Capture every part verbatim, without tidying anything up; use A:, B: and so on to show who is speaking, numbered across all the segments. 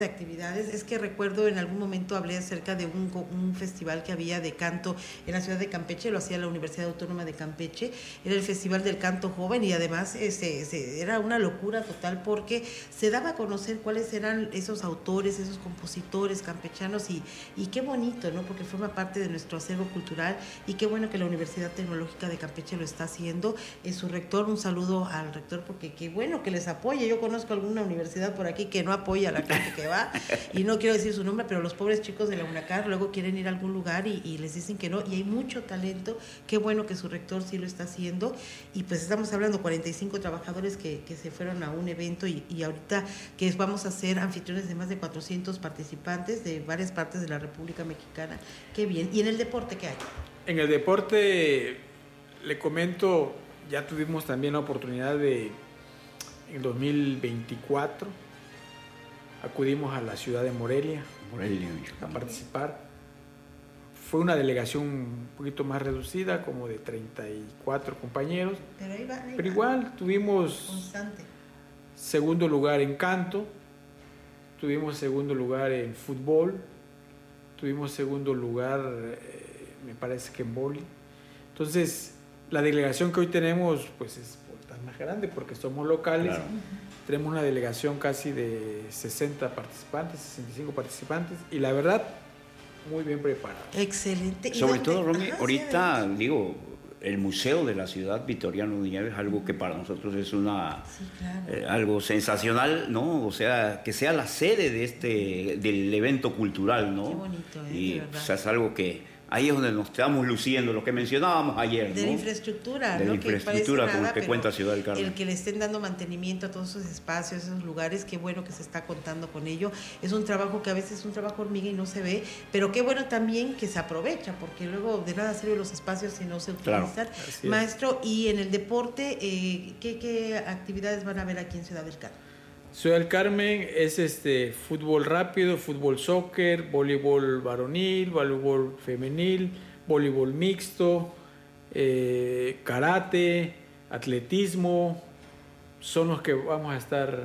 A: de actividades. Es que recuerdo en algún momento hablé acerca de un, un festival que había de canto en la ciudad de Campeche, lo hacía la Universidad Autónoma de Campeche, era el Festival del Canto Joven y además ese, ese, era una locura total porque se daba a conocer cuáles eran esos autores, esos compositores campechanos y, y qué bonito, ¿no? Porque forma parte de nuestro acervo cultural y qué bueno que la Universidad Tecnológica de Campeche lo está haciendo. Es su rector, un saludo al rector porque qué bueno que les apoye. Yo conozco alguna universidad por aquí que no apoya a la gente que va, y no quiero decir su nombre, pero los pobres chicos de la UNACAR luego quieren ir a algún lugar y, y les dicen que no, y hay mucho talento. Qué bueno que su rector sí lo está haciendo, y pues estamos hablando cuarenta y cinco trabajadores que, que se fueron a un evento y, y ahorita que vamos a ser anfitriones de más de cuatrocientos participantes de varias partes de la República Mexicana. Qué bien. ¿Y en el deporte qué hay?
B: En el deporte, le comento, ya tuvimos también la oportunidad de, en dos mil veinticuatro, acudimos a la ciudad de Morelia,
C: Morelia
B: a participar. Fue una delegación un poquito más reducida, como de treinta y cuatro compañeros.
A: Pero, ahí va, ahí
B: Pero
A: va.
B: igual tuvimos
A: Constante.
B: segundo lugar en canto, tuvimos segundo lugar en fútbol, tuvimos segundo lugar, eh, me parece que en vóley. Entonces, la delegación que hoy tenemos, pues es más grande porque somos locales. Claro. Tenemos una delegación casi de sesenta participantes, sesenta y cinco participantes, y la verdad, muy bien preparada.
A: Excelente.
C: Sobre todo, Romy, Ajá, ahorita, sí, digo, el Museo de la Ciudad Vitoriano Dinieve es algo que para nosotros es una
A: sí, claro.
C: eh, algo sensacional, ¿no? O sea, que sea la sede de este del evento cultural, ¿no?
A: Qué bonito, ¿eh?
C: Y
A: De verdad.
C: pues, es algo que ahí es donde nos estamos luciendo, lo que mencionábamos ayer,
A: de
C: ¿no?
A: la infraestructura,
C: de la
A: ¿no?
C: infraestructura
A: que
C: con
A: nada,
C: que cuenta Ciudad del Carmen.
A: El que le estén dando mantenimiento a todos esos espacios, esos lugares, qué bueno que se está contando con ello. Es un trabajo que a veces es un trabajo hormiga y no se ve, pero qué bueno también que se aprovecha, porque luego de nada sirven los espacios si no se utilizan.
C: Claro,
A: Maestro, y en el deporte, eh, ¿qué, ¿qué actividades van a haber aquí en Ciudad del Carmen?
B: Ciudad del Carmen es este fútbol rápido, fútbol soccer, voleibol varonil, voleibol femenil, voleibol mixto, eh, karate, atletismo, son los que vamos a estar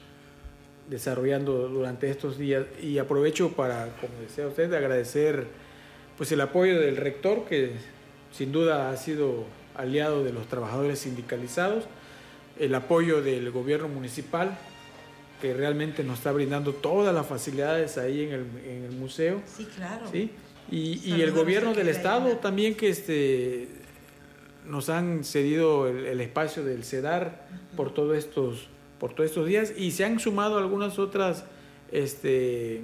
B: desarrollando durante estos días. Y aprovecho para, como decía usted, agradecer pues el apoyo del rector, que sin duda ha sido aliado de los trabajadores sindicalizados, el apoyo del gobierno municipal, que realmente nos está brindando todas las facilidades ahí en el, en el museo.
A: Sí, claro.
B: ¿Sí? Y, y el gobierno del estado también, que este, nos han cedido el, el espacio del CEDAR uh-huh. por, todo estos, por todos estos días, y se han sumado algunas otras este,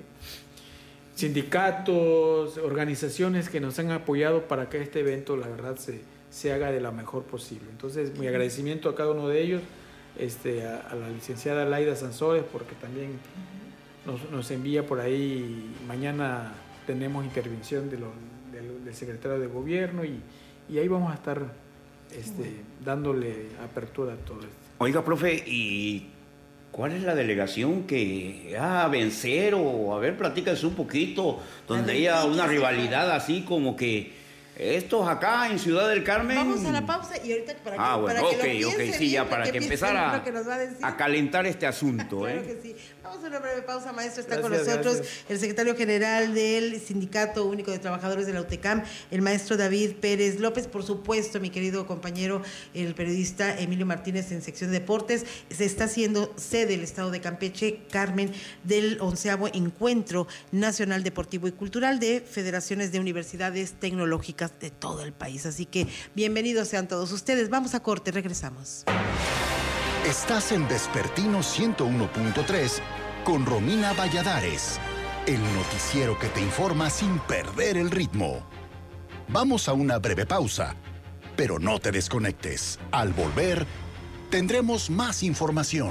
B: sindicatos, organizaciones que nos han apoyado para que este evento, la verdad, se, se haga de la mejor posible. Entonces, mi agradecimiento a cada uno de ellos, este, a, a la licenciada Laida Sansores, porque también uh-huh. nos, nos envía por ahí. Mañana tenemos intervención de lo, del, del secretario de gobierno y, y ahí vamos a estar este, bueno. dándole apertura a todo esto.
C: Oiga, profe, ¿y cuál es la delegación que va a vencer? O a ver, platícase un poquito, donde haya una rivalidad así como que estos acá en Ciudad del Carmen.
A: Vamos a la pausa y ahorita para que,
C: ah, bueno,
A: para que
C: okay,
A: lo
C: okay, sí, ya para que, que empezara a, a calentar este asunto.
A: Claro
C: ¿eh?
A: que sí. Vamos a una breve pausa, maestro. Está
B: gracias,
A: con nosotros
B: gracias.
A: el secretario general del Sindicato Único de Trabajadores de la UTECAM, el maestro David Pérez López. Por supuesto, mi querido compañero, el periodista Emilio Martínez en sección de deportes. Se está haciendo sede el estado de Campeche, Carmen, del onceavo Encuentro Nacional Deportivo y Cultural de Federaciones de Universidades Tecnológicas de todo el país. Así que bienvenidos sean todos ustedes. Vamos a corte, regresamos.
D: Estás en Vespertino ciento uno punto tres con Romina Valladares, el noticiero que te informa sin perder el ritmo. Vamos a una breve pausa, pero no te desconectes. Al volver, tendremos más información.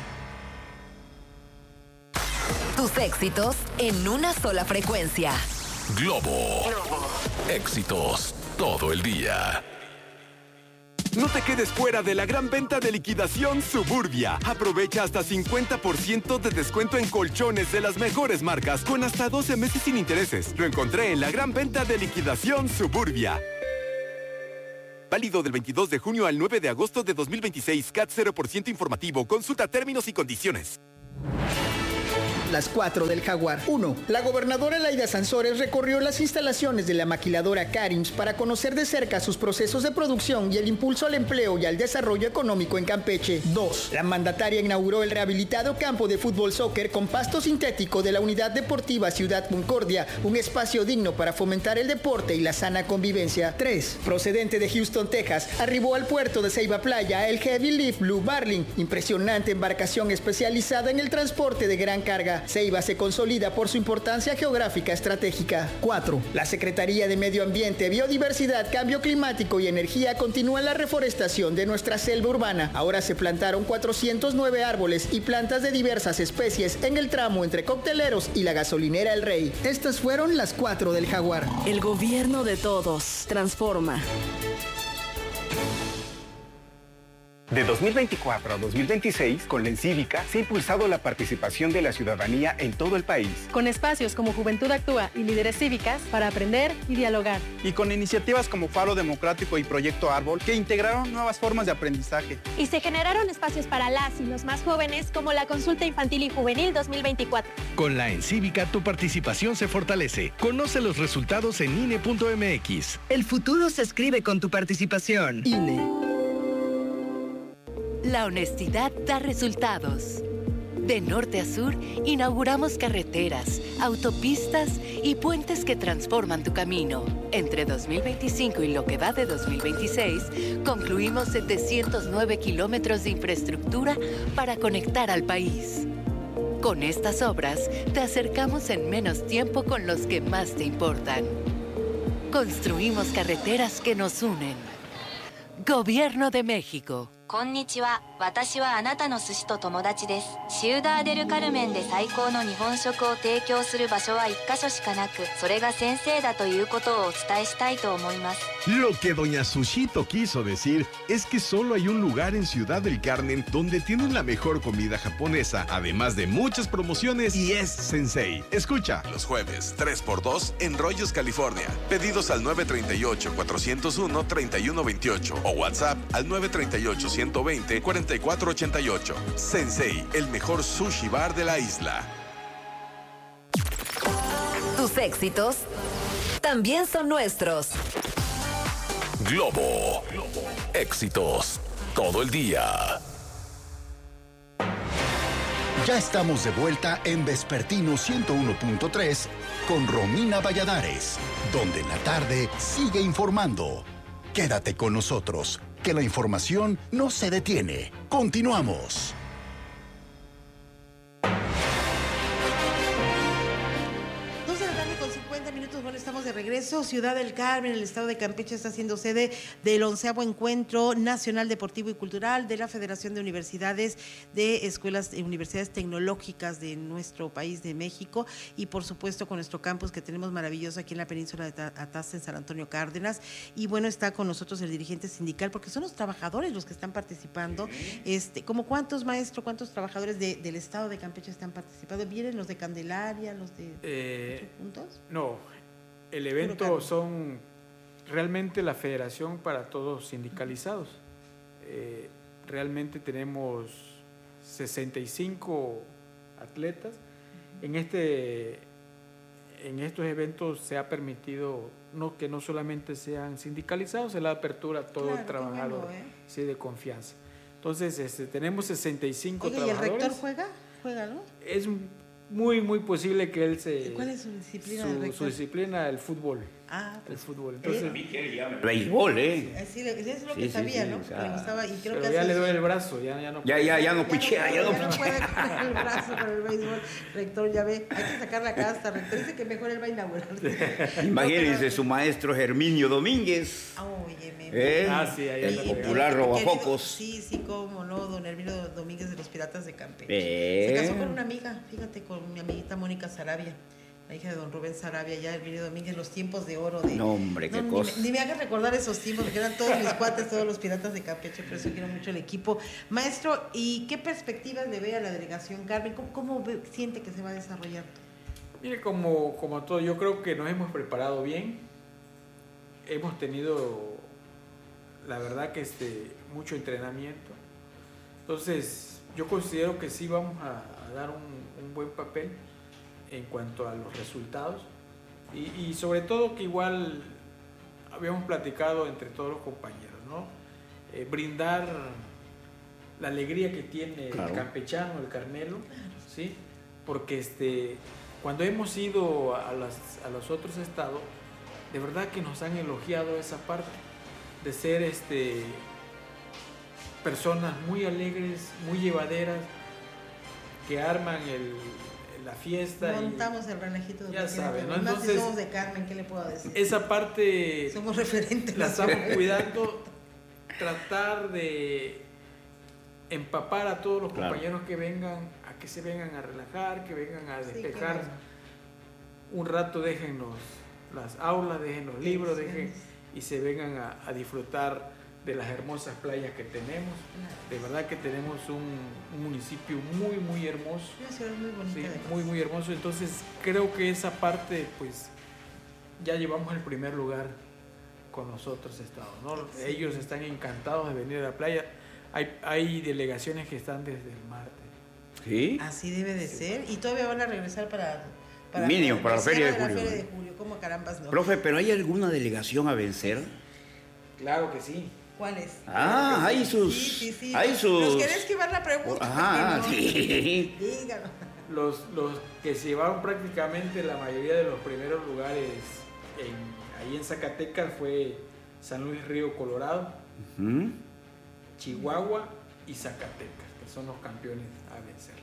E: Tus éxitos en una sola frecuencia.
F: Globo. Globo. Éxitos todo el día.
G: No te quedes fuera de la gran venta de liquidación Suburbia. Aprovecha hasta cincuenta por ciento de descuento en colchones de las mejores marcas con hasta doce meses sin intereses. Lo encontré en la gran venta de liquidación Suburbia. Válido del veintidós de junio al nueve de agosto de dos mil veintiséis. C A T cero por ciento informativo. Consulta términos y condiciones.
H: las cuatro del Jaguar. uno. La gobernadora Laida Sansores recorrió las instalaciones de la maquiladora Karims para conocer de cerca sus procesos de producción y el impulso al empleo y al desarrollo económico en Campeche. dos. La mandataria inauguró el rehabilitado campo de fútbol soccer con pasto sintético de la Unidad Deportiva Ciudad Concordia, un espacio digno para fomentar el deporte y la sana convivencia. tres. Procedente de Houston, Texas, arribó al puerto de Ceiba Playa el Heavy Lift Blue Marlin, impresionante embarcación especializada en el transporte de gran carga. Ceiba se consolida por su importancia geográfica estratégica. cuatro. La Secretaría de Medio Ambiente, Biodiversidad, Cambio Climático y Energía continúa la reforestación de nuestra selva urbana. Ahora se plantaron cuatrocientos nueve árboles y plantas de diversas especies en el tramo entre Cocteleros y la gasolinera El Rey. Estas fueron las cuatro del Jaguar.
I: El gobierno de todos transforma.
J: De dos mil veinticuatro a dos mil veintiséis, con la Encívica se ha impulsado la participación de la ciudadanía en todo el país.
K: Con espacios como Juventud Actúa y Líderes Cívicas para aprender y dialogar.
L: Y con iniciativas como Faro Democrático y Proyecto Árbol que integraron nuevas formas de aprendizaje.
M: Y se generaron espacios para las y los más jóvenes como la Consulta Infantil y Juvenil dos mil veinticuatro.
N: Con la Encívica tu participación se fortalece. Conoce los resultados en I N E punto M X.
O: El futuro se escribe con tu participación.
H: I N E.
E: La honestidad da resultados. De norte a sur, inauguramos carreteras, autopistas y puentes que transforman tu camino. Entre dos mil veinticinco y lo que va de dos mil veintiséis, concluimos setecientos nueve kilómetros de infraestructura para conectar al país. Con estas obras, te acercamos en menos tiempo con los que más te importan. Construimos carreteras que nos unen. Gobierno de México.
P: こんにちは。私はあなたの寿司と友達です。シウダーデルカルメンで最高の日本食を提供する場所は一カ所しかなく、それが先生だということをお伝えしたいと思います。
Q: Lo que doña Sushito quiso decir es que solo hay un lugar en Ciudad del Carmen donde tienen la mejor comida japonesa, además de muchas promociones, y es Sensei. Escucha.
R: Los jueves, tres por dos en Rollos, California. Pedidos al nueve tres ocho, cuatro cero uno, tres uno dos ocho o WhatsApp al nueve tres ocho, uno dos cero, cuatro cuatro ocho ocho. Sensei, el mejor sushi bar de la isla.
E: Tus éxitos también son nuestros.
F: Globo. Éxitos todo el día.
D: Ya estamos de vuelta en Vespertino ciento uno punto tres con Romina Valladares, donde la tarde sigue informando. Quédate con nosotros, que la información no se detiene. Continuamos.
A: Bueno, estamos de regreso. Ciudad del Carmen, el estado de Campeche, está siendo sede del onceavo Encuentro Nacional Deportivo y Cultural de la Federación de Universidades, de Escuelas y Universidades Tecnológicas de nuestro país de México, y por supuesto con nuestro campus que tenemos maravilloso aquí en la península de Atazza, en San Antonio Cárdenas. Y bueno, está con nosotros el dirigente sindical, porque son los trabajadores los que están participando. Este, ¿cómo cuántos, maestro, cuántos trabajadores de, del estado de Campeche están participando? ¿Vienen los de Candelaria, los de
B: eh,
A: puntos?
B: No. El evento son realmente la federación para todos sindicalizados. Eh, realmente tenemos sesenta y cinco atletas. En este, en estos eventos se ha permitido no que no solamente sean sindicalizados, se le da apertura a todo claro, el trabajador, bueno, ¿eh? sí, de confianza. Entonces, este, tenemos sesenta y cinco
A: Oye,
B: trabajadores.
A: ¿Y el rector juega? ¿Juega, no?
B: Es muy, muy posible que él se...
A: ¿Cuál es su disciplina?
B: Su, su disciplina, el fútbol.
A: Ah,
B: el fútbol. Entonces,
C: el béisbol, ¿eh?
A: Sí, es lo que sí, sabía, sí, ¿no? Sí, o sea, le gustaba y creo
B: pero
A: que
B: ya
A: hace...
B: le duele el brazo, ya, ya no
C: Ya, ya, ya no pichea, ya,
A: ya,
C: ya
A: no, no puede con el brazo con el béisbol. Rector, ya ve, hay que sacar la casta. Rector dice que mejor él va a inaugurar.
C: Imagínense su maestro Herminio Domínguez.
A: Óyeme.
C: ¿Eh?
B: Ah, sí, ahí
C: el
B: anda
C: popular robafocos.
A: Sí, sí, cómo no, don Herminio Domínguez de los Piratas de Campeche.
C: Eh.
A: Se casó con una amiga, fíjate, con mi amiguita Mónica Sarabia, la hija de don Rubén Sarabia, ya Herminio Domínguez, los tiempos de oro de...
C: No, hombre, qué
A: no,
C: cosa.
A: Ni, ni me hagas recordar esos tiempos, porque eran todos mis cuates, todos los Piratas de Campeche, por eso quiero mucho el equipo. Maestro, ¿y qué perspectivas le ve a la delegación Carmen? ¿Cómo, cómo ve, siente que se va a desarrollar?
B: Mire, como, como todo, yo creo que nos hemos preparado bien, hemos tenido, la verdad que este, mucho entrenamiento, entonces yo considero que sí vamos a, a dar un, un buen papel en cuanto a los resultados y, y sobre todo que igual habíamos platicado entre todos los compañeros, ¿no? Eh, brindar la alegría que tiene claro. el campechano, el carnelo, ¿sí? Porque este, cuando hemos ido a, las, a los otros estados, de verdad que nos han elogiado esa parte de ser este, personas muy alegres, muy llevaderas, que arman el, la fiesta.
A: Montamos y, el relajito de
B: ya saben, ¿no?
A: Entonces, si somos de Carmen, ¿qué le puedo decir?
B: Esa parte
A: somos referentes.
B: La estamos cuidando, tratar de empapar a todos los claro. compañeros que vengan, a que se vengan a relajar, que vengan a despejar. Sí, claro. Un rato déjennos las aulas, dejen los libros, dejen y se vengan a, a disfrutar de las hermosas playas que tenemos. De verdad que tenemos un, un municipio muy, muy hermoso.
A: Una ciudad muy bonita.
B: Sí, muy, muy hermoso. Entonces creo que esa parte, pues, ya llevamos el primer lugar con los otros estados, ¿no? Sí. Ellos están encantados de venir a la playa. Hay, hay delegaciones que están desde el martes.
C: ¿Sí?
A: Así debe de sí. ser. Y todavía van a regresar para...
C: Para, Mínimo, para la Feria de Julio.
A: La Feria de Julio. ¿Cómo carambas no?
C: Profe, ¿pero hay alguna delegación a vencer?
B: Claro que sí.
A: ¿Cuáles?
C: Ah, hay sus...
A: Sí, sí, sí.
C: Hay sus...
A: ¿Los querés que van la pregunta?
C: Ajá,
A: no?
C: sí.
A: Dígalo.
B: Los, los que se llevaron prácticamente la mayoría de los primeros lugares en, ahí en Zacatecas fue San Luis Río Colorado, uh-huh. Chihuahua y Zacatecas, que son los campeones a vencer.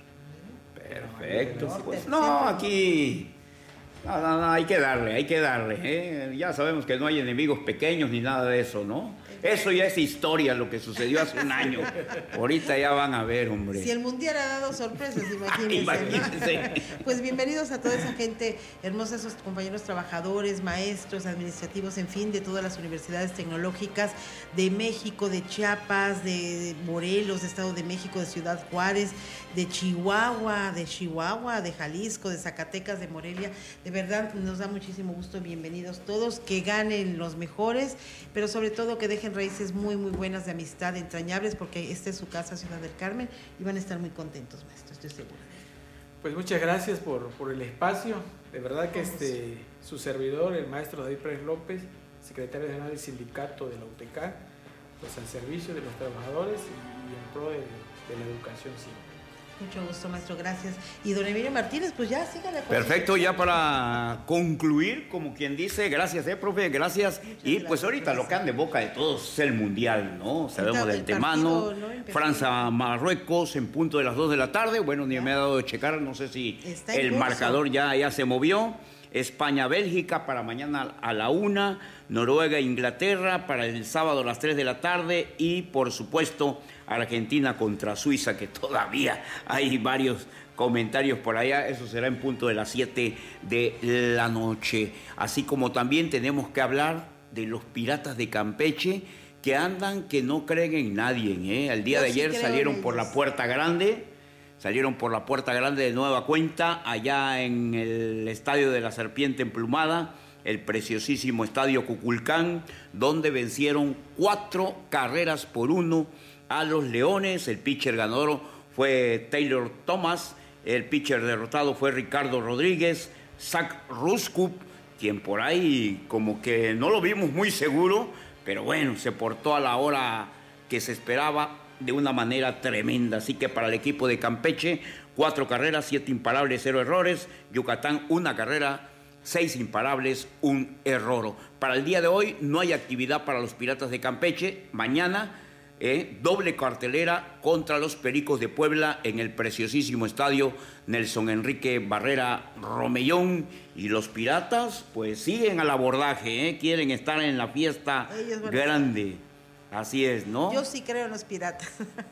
C: Perfecto. Pues no, aquí no, no, no, hay que darle, hay que darle. ¿eh? Ya sabemos que no hay enemigos pequeños ni nada de eso, ¿no? Eso ya es historia, lo que sucedió hace un año. Ahorita ya van a ver, hombre.
A: Si el Mundial ha dado sorpresas, imagínense.
C: Imagínense.
A: ¿no? Pues bienvenidos a toda esa gente hermosa, esos compañeros trabajadores, maestros, administrativos, en fin, de todas las universidades tecnológicas de México, de Chiapas, de Morelos, de Estado de México, de Ciudad Juárez, de Chihuahua, de Chihuahua, de Jalisco, de Zacatecas, de Morelia. De verdad, nos da muchísimo gusto. Bienvenidos todos, que ganen los mejores, pero sobre todo que dejen raíces muy, muy buenas de amistad, entrañables, porque esta es su casa, Ciudad del Carmen, y van a estar muy contentos, maestro, estoy segura.
B: Pues muchas gracias por, por el espacio. De verdad que este, su servidor, el maestro David Pérez López, secretario general del sindicato de la U T C A, pues al servicio de los trabajadores y, y en pro de, de la educación siempre.
A: Mucho gusto, maestro, gracias. Y don Emilio Martínez, pues ya, sígale.
C: Perfecto, ya para concluir, como quien dice, gracias, eh, profe, gracias. Muchas y gracias, pues ahorita profesor. Lo que anda de boca de todos es el Mundial, ¿no? Sabemos del temano, ¿no? Francia-Marruecos en punto de las dos de la tarde, bueno, ni ¿Ya? me ha dado de checar, no sé si el curso. marcador ya, ya se movió. España-Bélgica para mañana a la una, Noruega-Inglaterra para el sábado a las tres de la tarde y, por supuesto, Argentina contra Suiza, que todavía hay varios comentarios por allá, eso será en punto de las siete de la noche. Así como también tenemos que hablar de los Piratas de Campeche, que andan que no creen en nadie, ¿eh? El día Yo de ayer sí salieron por la Puerta Grande, salieron por la Puerta Grande de nueva cuenta, allá en el Estadio de la Serpiente Emplumada, el preciosísimo Estadio Cuculcán, donde vencieron cuatro carreras por uno a los Leones. El pitcher ganador fue Taylor Thomas, el pitcher derrotado fue Ricardo Rodríguez, Zach Ruskup, quien por ahí como que no lo vimos muy seguro, pero bueno, se portó a la hora que se esperaba de una manera tremenda. Así que para el equipo de Campeche, cuatro carreras, siete imparables, cero errores. Yucatán, una carrera, seis imparables, un error. Para el día de hoy no hay actividad para los Piratas de Campeche. Mañana, eh, doble cartelera contra los Pericos de Puebla en el preciosísimo estadio Nelson Enrique Barrera Romellón. Y los Piratas, pues siguen al abordaje, eh, quieren estar en la fiesta grande. Así es, ¿no?
A: Yo sí creo en los Piratas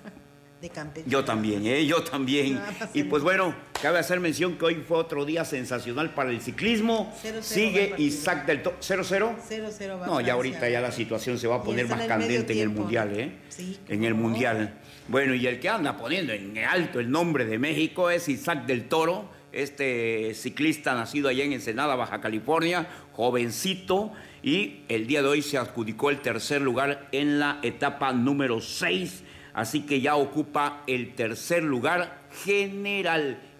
A: de Campeche.
C: Yo también, ¿eh? Yo también. Y pues bueno, cabe hacer mención que hoy fue otro día sensacional para el ciclismo. Cero, cero Sigue Isaac del Toro. ¿cero cero?
A: cero cero
C: No, ya ahorita ya la situación se va a poner más candente en el Mundial, ¿eh?
A: Sí.
C: En el Mundial. Bueno, y el que anda poniendo en alto el nombre de México es Isaac del Toro, este ciclista nacido allá en Ensenada, Baja California, jovencito. Y el día de hoy se adjudicó el tercer lugar en la etapa número seis, así que ya ocupa el tercer lugar general.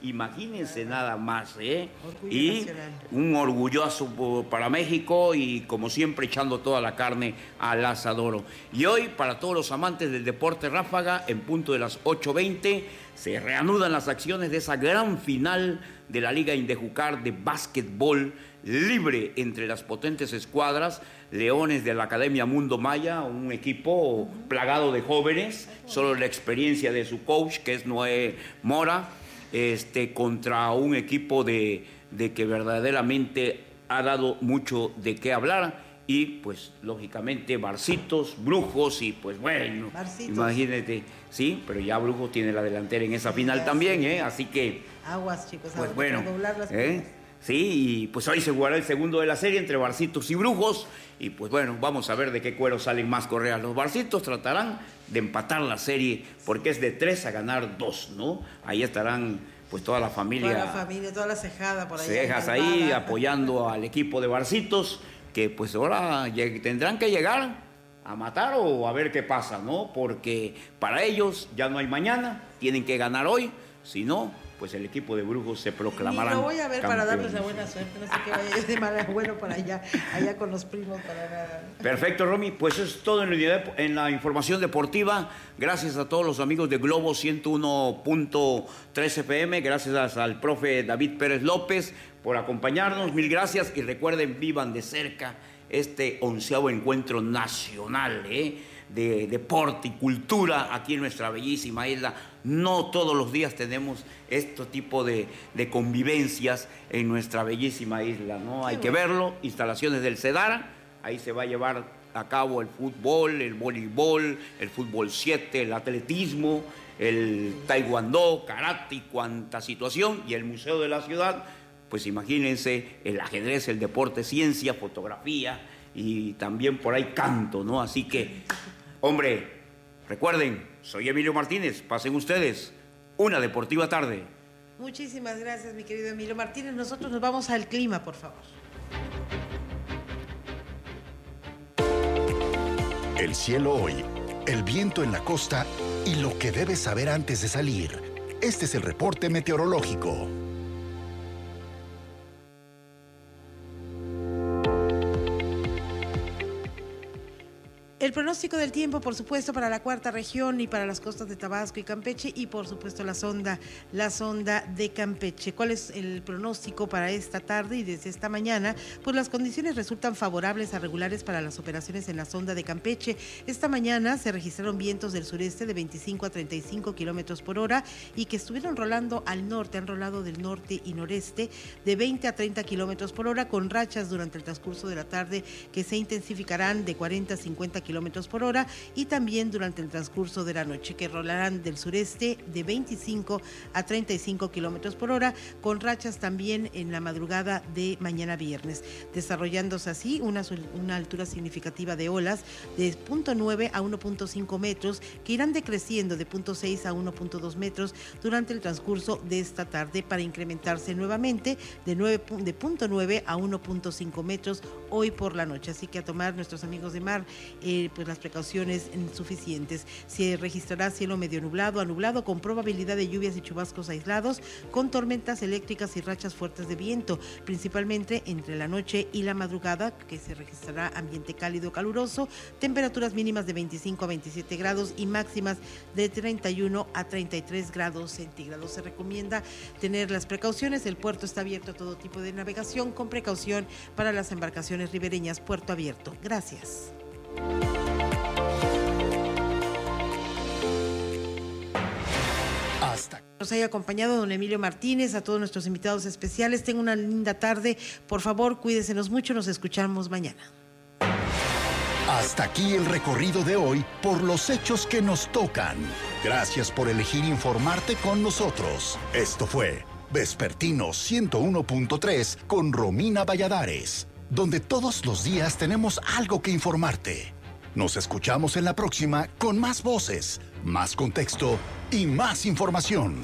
C: Imagínense nada más, ¿eh? Orgullo y nacional. Un orgulloso para México y como siempre echando toda la carne al asador. Y hoy, para todos los amantes del deporte ráfaga, en punto de las ocho veinte, se reanudan las acciones de esa gran final de la Liga Indejucar de básquetbol libre entre las potentes escuadras Leones de la Academia Mundo Maya, un equipo plagado de jóvenes, solo la experiencia de su coach, que es Noé Mora, este, contra un equipo de, de que verdaderamente ha dado mucho de qué hablar. Y pues lógicamente Barcitos, Brujos y pues bueno, Barcitos. Imagínate, sí, pero ya Brujos tiene la delantera en esa final sí, también, sí. ¿eh? Así que...
A: Aguas, chicos,
C: pues
A: aguas,
C: bueno,
A: doblar las
C: ¿eh? Sí, y pues hoy se jugará el segundo de la serie entre Barcitos y Brujos. Y pues bueno, vamos a ver de qué cuero salen más correas. Los Barcitos tratarán de empatar la serie porque es de tres a ganar dos, ¿no? Ahí estarán pues toda la familia.
A: Toda la familia, toda la cejada por ahí.
C: Cejas ahí apoyando al equipo de Barcitos, que pues ahora tendrán que llegar a matar o a ver qué pasa, ¿no? Porque para ellos ya no hay mañana, tienen que ganar hoy, si no, pues el equipo de Brujos se proclamará.
A: Y lo voy a ver campeón. Para darles la buena suerte, no sé qué vaya de mal bueno para allá, allá con los primos para nada.
C: Perfecto, Romy, pues eso es todo en, el, en la información deportiva. Gracias a todos los amigos de Globo ciento uno punto tres F M, gracias al profe David Pérez López por acompañarnos, mil gracias y recuerden, vivan de cerca este onceavo encuentro nacional ¿eh? de deporte y cultura aquí en nuestra bellísima isla. No todos los días tenemos este tipo de, de convivencias en nuestra bellísima isla, ¿no? Hay que verlo, instalaciones del CEDAR, ahí se va a llevar a cabo el fútbol, el voleibol, el fútbol siete, el atletismo, el taekwondo, karate, cuanta situación, y el Museo de la Ciudad. Pues imagínense el ajedrez, el deporte, ciencia, fotografía y también por ahí canto, ¿no? Así que, hombre, recuerden, soy Emilio Martínez, pasen ustedes una deportiva tarde.
A: Muchísimas gracias, mi querido Emilio Martínez. Nosotros nos vamos al clima, por favor.
D: El cielo hoy, el viento en la costa y lo que debes saber antes de salir. Este es el reporte meteorológico.
A: El pronóstico del tiempo, por supuesto, para la cuarta región y para las costas de Tabasco y Campeche y, por supuesto, la sonda, la sonda de Campeche. ¿Cuál es el pronóstico para esta tarde y desde esta mañana? Pues las condiciones resultan favorables a regulares para las operaciones en la sonda de Campeche. Esta mañana se registraron vientos del sureste de veinticinco a treinta y cinco kilómetros por hora y que estuvieron rolando al norte, han rolado del norte y noreste de veinte a treinta kilómetros por hora con rachas durante el transcurso de la tarde que se intensificarán de cuarenta a cincuenta kilómetros por hora y también durante el transcurso de la noche que rolarán del sureste de veinticinco a treinta y cinco kilómetros por hora con rachas también en la madrugada de mañana viernes, desarrollándose así una, una altura significativa de olas de punto nueve a uno punto cinco metros que irán decreciendo de punto seis a uno punto dos metros durante el transcurso de esta tarde para incrementarse nuevamente de, nueve, de punto nueve a uno punto cinco metros hoy por la noche, así que a tomar nuestros amigos de mar eh, pues las precauciones suficientes. Se registrará cielo medio nublado a nublado con probabilidad de lluvias y chubascos aislados con tormentas eléctricas y rachas fuertes de viento, principalmente entre la noche y la madrugada, que se registrará ambiente cálido caluroso, temperaturas mínimas de veinticinco a veintisiete grados y máximas de treinta y uno a treinta y tres grados centígrados. Se recomienda tener las precauciones. El puerto está abierto a todo tipo de navegación con precaución para las embarcaciones ribereñas. Puerto abierto. Gracias. Hasta nos haya acompañado don Emilio Martínez, a todos nuestros invitados especiales. Tengan una linda tarde. Por favor, cuídensenos mucho. Nos escuchamos mañana.
D: Hasta aquí el recorrido de hoy por los hechos que nos tocan. Gracias por elegir informarte con nosotros. Esto fue Vespertino ciento uno punto tres con Romina Valladares, donde todos los días tenemos algo que informarte. Nos escuchamos en la próxima con más voces, más contexto y más información.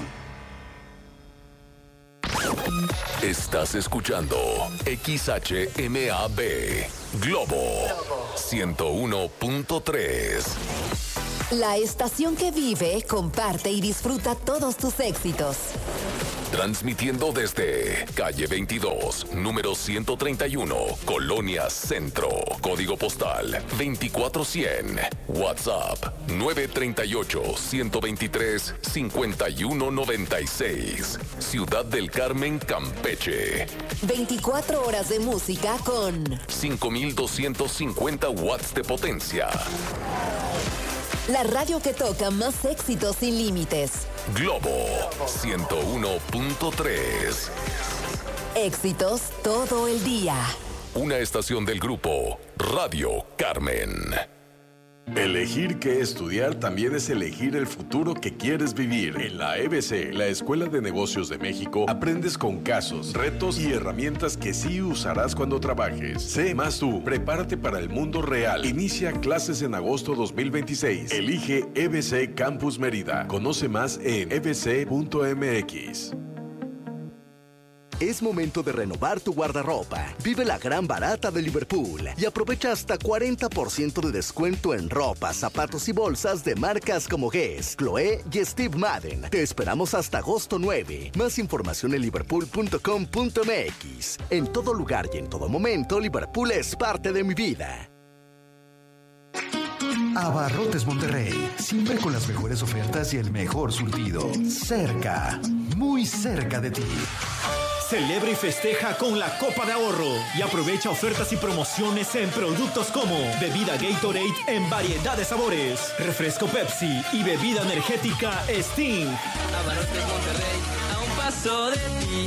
F: Estás escuchando X H M A B Globo ciento uno punto tres.
S: La estación que vive, comparte y disfruta todos tus éxitos.
F: Transmitiendo desde calle veintidós, número ciento treinta y uno, Colonia Centro. Código postal veinticuatro cien. WhatsApp nueve tres ocho, uno dos tres, cinco uno nueve seis. Ciudad del Carmen, Campeche.
E: veinticuatro horas de música con
F: cinco mil doscientos cincuenta watts de potencia.
E: la radio que toca más éxitos sin límites.
F: Globo ciento uno punto tres.
E: Éxitos todo el día.
F: Una estación del grupo Radio Carmen.
Q: Elegir qué estudiar también es elegir el futuro que quieres vivir. En la E B C, la Escuela de Negocios de México, aprendes con casos, retos y herramientas que sí usarás cuando trabajes. Sé más tú, prepárate para el mundo real. Inicia clases en agosto dos mil veintiséis. Elige E B C Campus Mérida. Conoce más en e b c punto m x.
S: Es momento de renovar tu guardarropa. Vive la gran barata de Liverpool y aprovecha hasta cuarenta por ciento de descuento en ropa, zapatos y bolsas de marcas como Guess, Chloé y Steve Madden. Te esperamos hasta agosto nueve. Más información en liverpool punto com punto m x. En todo lugar y en todo momento, Liverpool es parte de mi vida.
T: Abarrotes Monterrey, siempre con las mejores ofertas y el mejor surtido. Cerca, muy cerca de ti.
U: Celebra y festeja con la Copa de Ahorro y aprovecha ofertas y promociones en productos como bebida Gatorade en variedad de sabores, refresco Pepsi y bebida energética Sting.
V: Abarrotes Monterrey, a un paso de ti.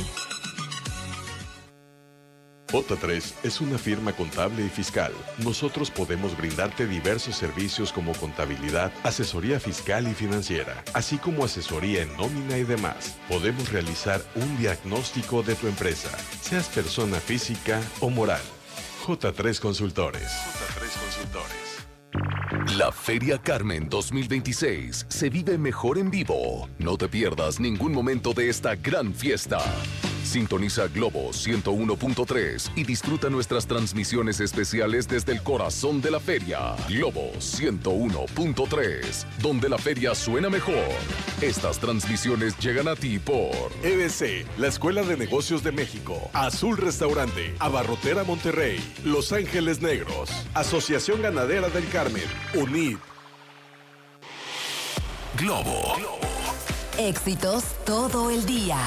Q: J tres es una firma contable y fiscal. Nosotros podemos brindarte diversos servicios como contabilidad, asesoría fiscal y financiera, así como asesoría en nómina y demás. Podemos realizar un diagnóstico de tu empresa, seas persona física o moral. J tres Consultores. J tres Consultores.
F: La Feria Carmen dos mil veintiséis se vive mejor en vivo. No te pierdas ningún momento de esta gran fiesta. Sintoniza Globo ciento uno punto tres y disfruta nuestras transmisiones especiales desde el corazón de la feria. Globo ciento uno punto tres, donde la feria suena mejor. Estas transmisiones llegan a ti por
Q: E B C, la Escuela de Negocios de México, Azul Restaurante, Abarrotera Monterrey, Los Ángeles Negros, Asociación Ganadera del Carmen, UNID.
F: Globo.
E: Éxitos todo el día.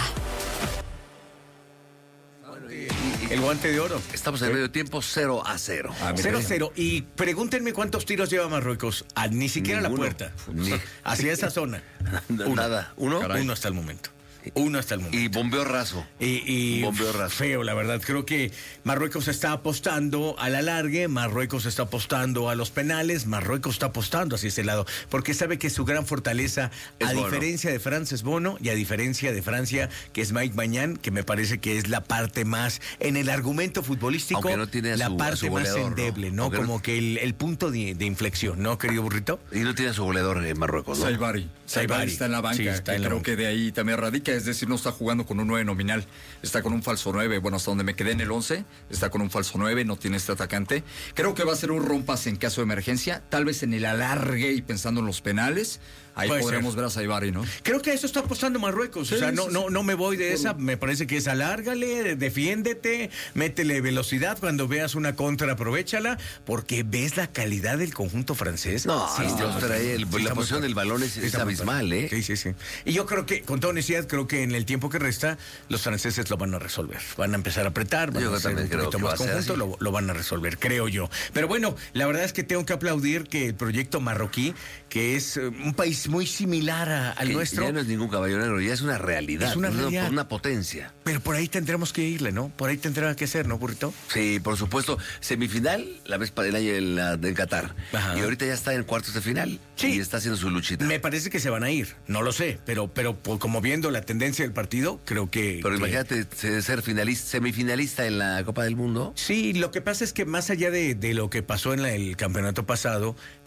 W: El guante de oro.
X: Estamos en medio tiempo cero a cero.
W: Ah, cero a cero. Y pregúntenme cuántos tiros lleva Marruecos. A, ni siquiera Ninguno. a la puerta. Ni... Hacia esa zona.
X: Uno. Nada. ¿Uno?
W: Caray. Uno hasta el momento. Uno hasta el momento.
X: Y bombeo raso.
W: Y, y
X: bombeo raso.
W: Feo, la verdad. Creo que Marruecos está apostando al alargue, Marruecos está apostando a los penales, Marruecos está apostando hacia ese lado, porque sabe que su gran fortaleza, es a Bono. diferencia de Francia, es Bono, y a diferencia de Francia, que es Mike Maignan, que me parece que es la parte más, en el argumento futbolístico,
X: no tiene
W: la
X: su,
W: parte
X: goleador,
W: más endeble, ¿no? ¿no? Como no... que el, el punto de, de inflexión, ¿no, querido burrito?
X: Y no tiene a su goleador en Marruecos, ¿no?
Y: Saibari. Saibari está en la banca, sí, está que en creo banca. que de ahí también radica, es decir, no está jugando con un nueve nominal, está con un falso nueve, bueno, hasta donde me quedé en el once, está con un falso nueve, no tiene este atacante. Creo que va a ser un rompas en caso de emergencia, tal vez en el alargue y pensando en los penales. Ahí Puede podremos ser. ver a Saibari, ¿no?
W: Creo que a eso está apostando Marruecos. Sí, o sea, no, sí, no, no me voy de esa. Me parece que es alárgale, defiéndete, métele velocidad. Cuando veas una contra, aprovéchala, porque ves la calidad del conjunto francés.
X: No,
W: sí,
X: no, no, trae el, sí, la posición del balón es, es abismal, ¿eh?
W: Sí, sí, sí. Y yo creo que, con toda honestidad, creo que en el tiempo que resta, los franceses lo van a resolver. Van a empezar a apretar, van
X: yo
W: a hacer un poquito más conjunto, lo, lo van a resolver, creo yo. Pero bueno, la verdad es que tengo que aplaudir que el proyecto marroquí, que es un país muy similar a, al
X: que
W: nuestro.
X: Ya no es ningún caballo negro, ya es una realidad.
W: Es una realidad.
X: Una, una potencia.
W: Pero por ahí tendremos que irle, ¿no? Por ahí tendrá que ser, ¿no, burrito?
X: Sí, por supuesto. Semifinal, la vez para el año en, la, en Qatar. Ajá. Y ahorita ya está en cuartos de final. Sí. Y está haciendo su luchita.
W: Me parece que se van a ir, no lo sé, pero, pero como viendo la tendencia del partido, creo que...
X: Pero
W: que...
X: imagínate ser finalista, semifinalista en la Copa del Mundo.
W: Sí, lo que pasa es que más allá de, de lo que pasó en la, el campeonato pasado,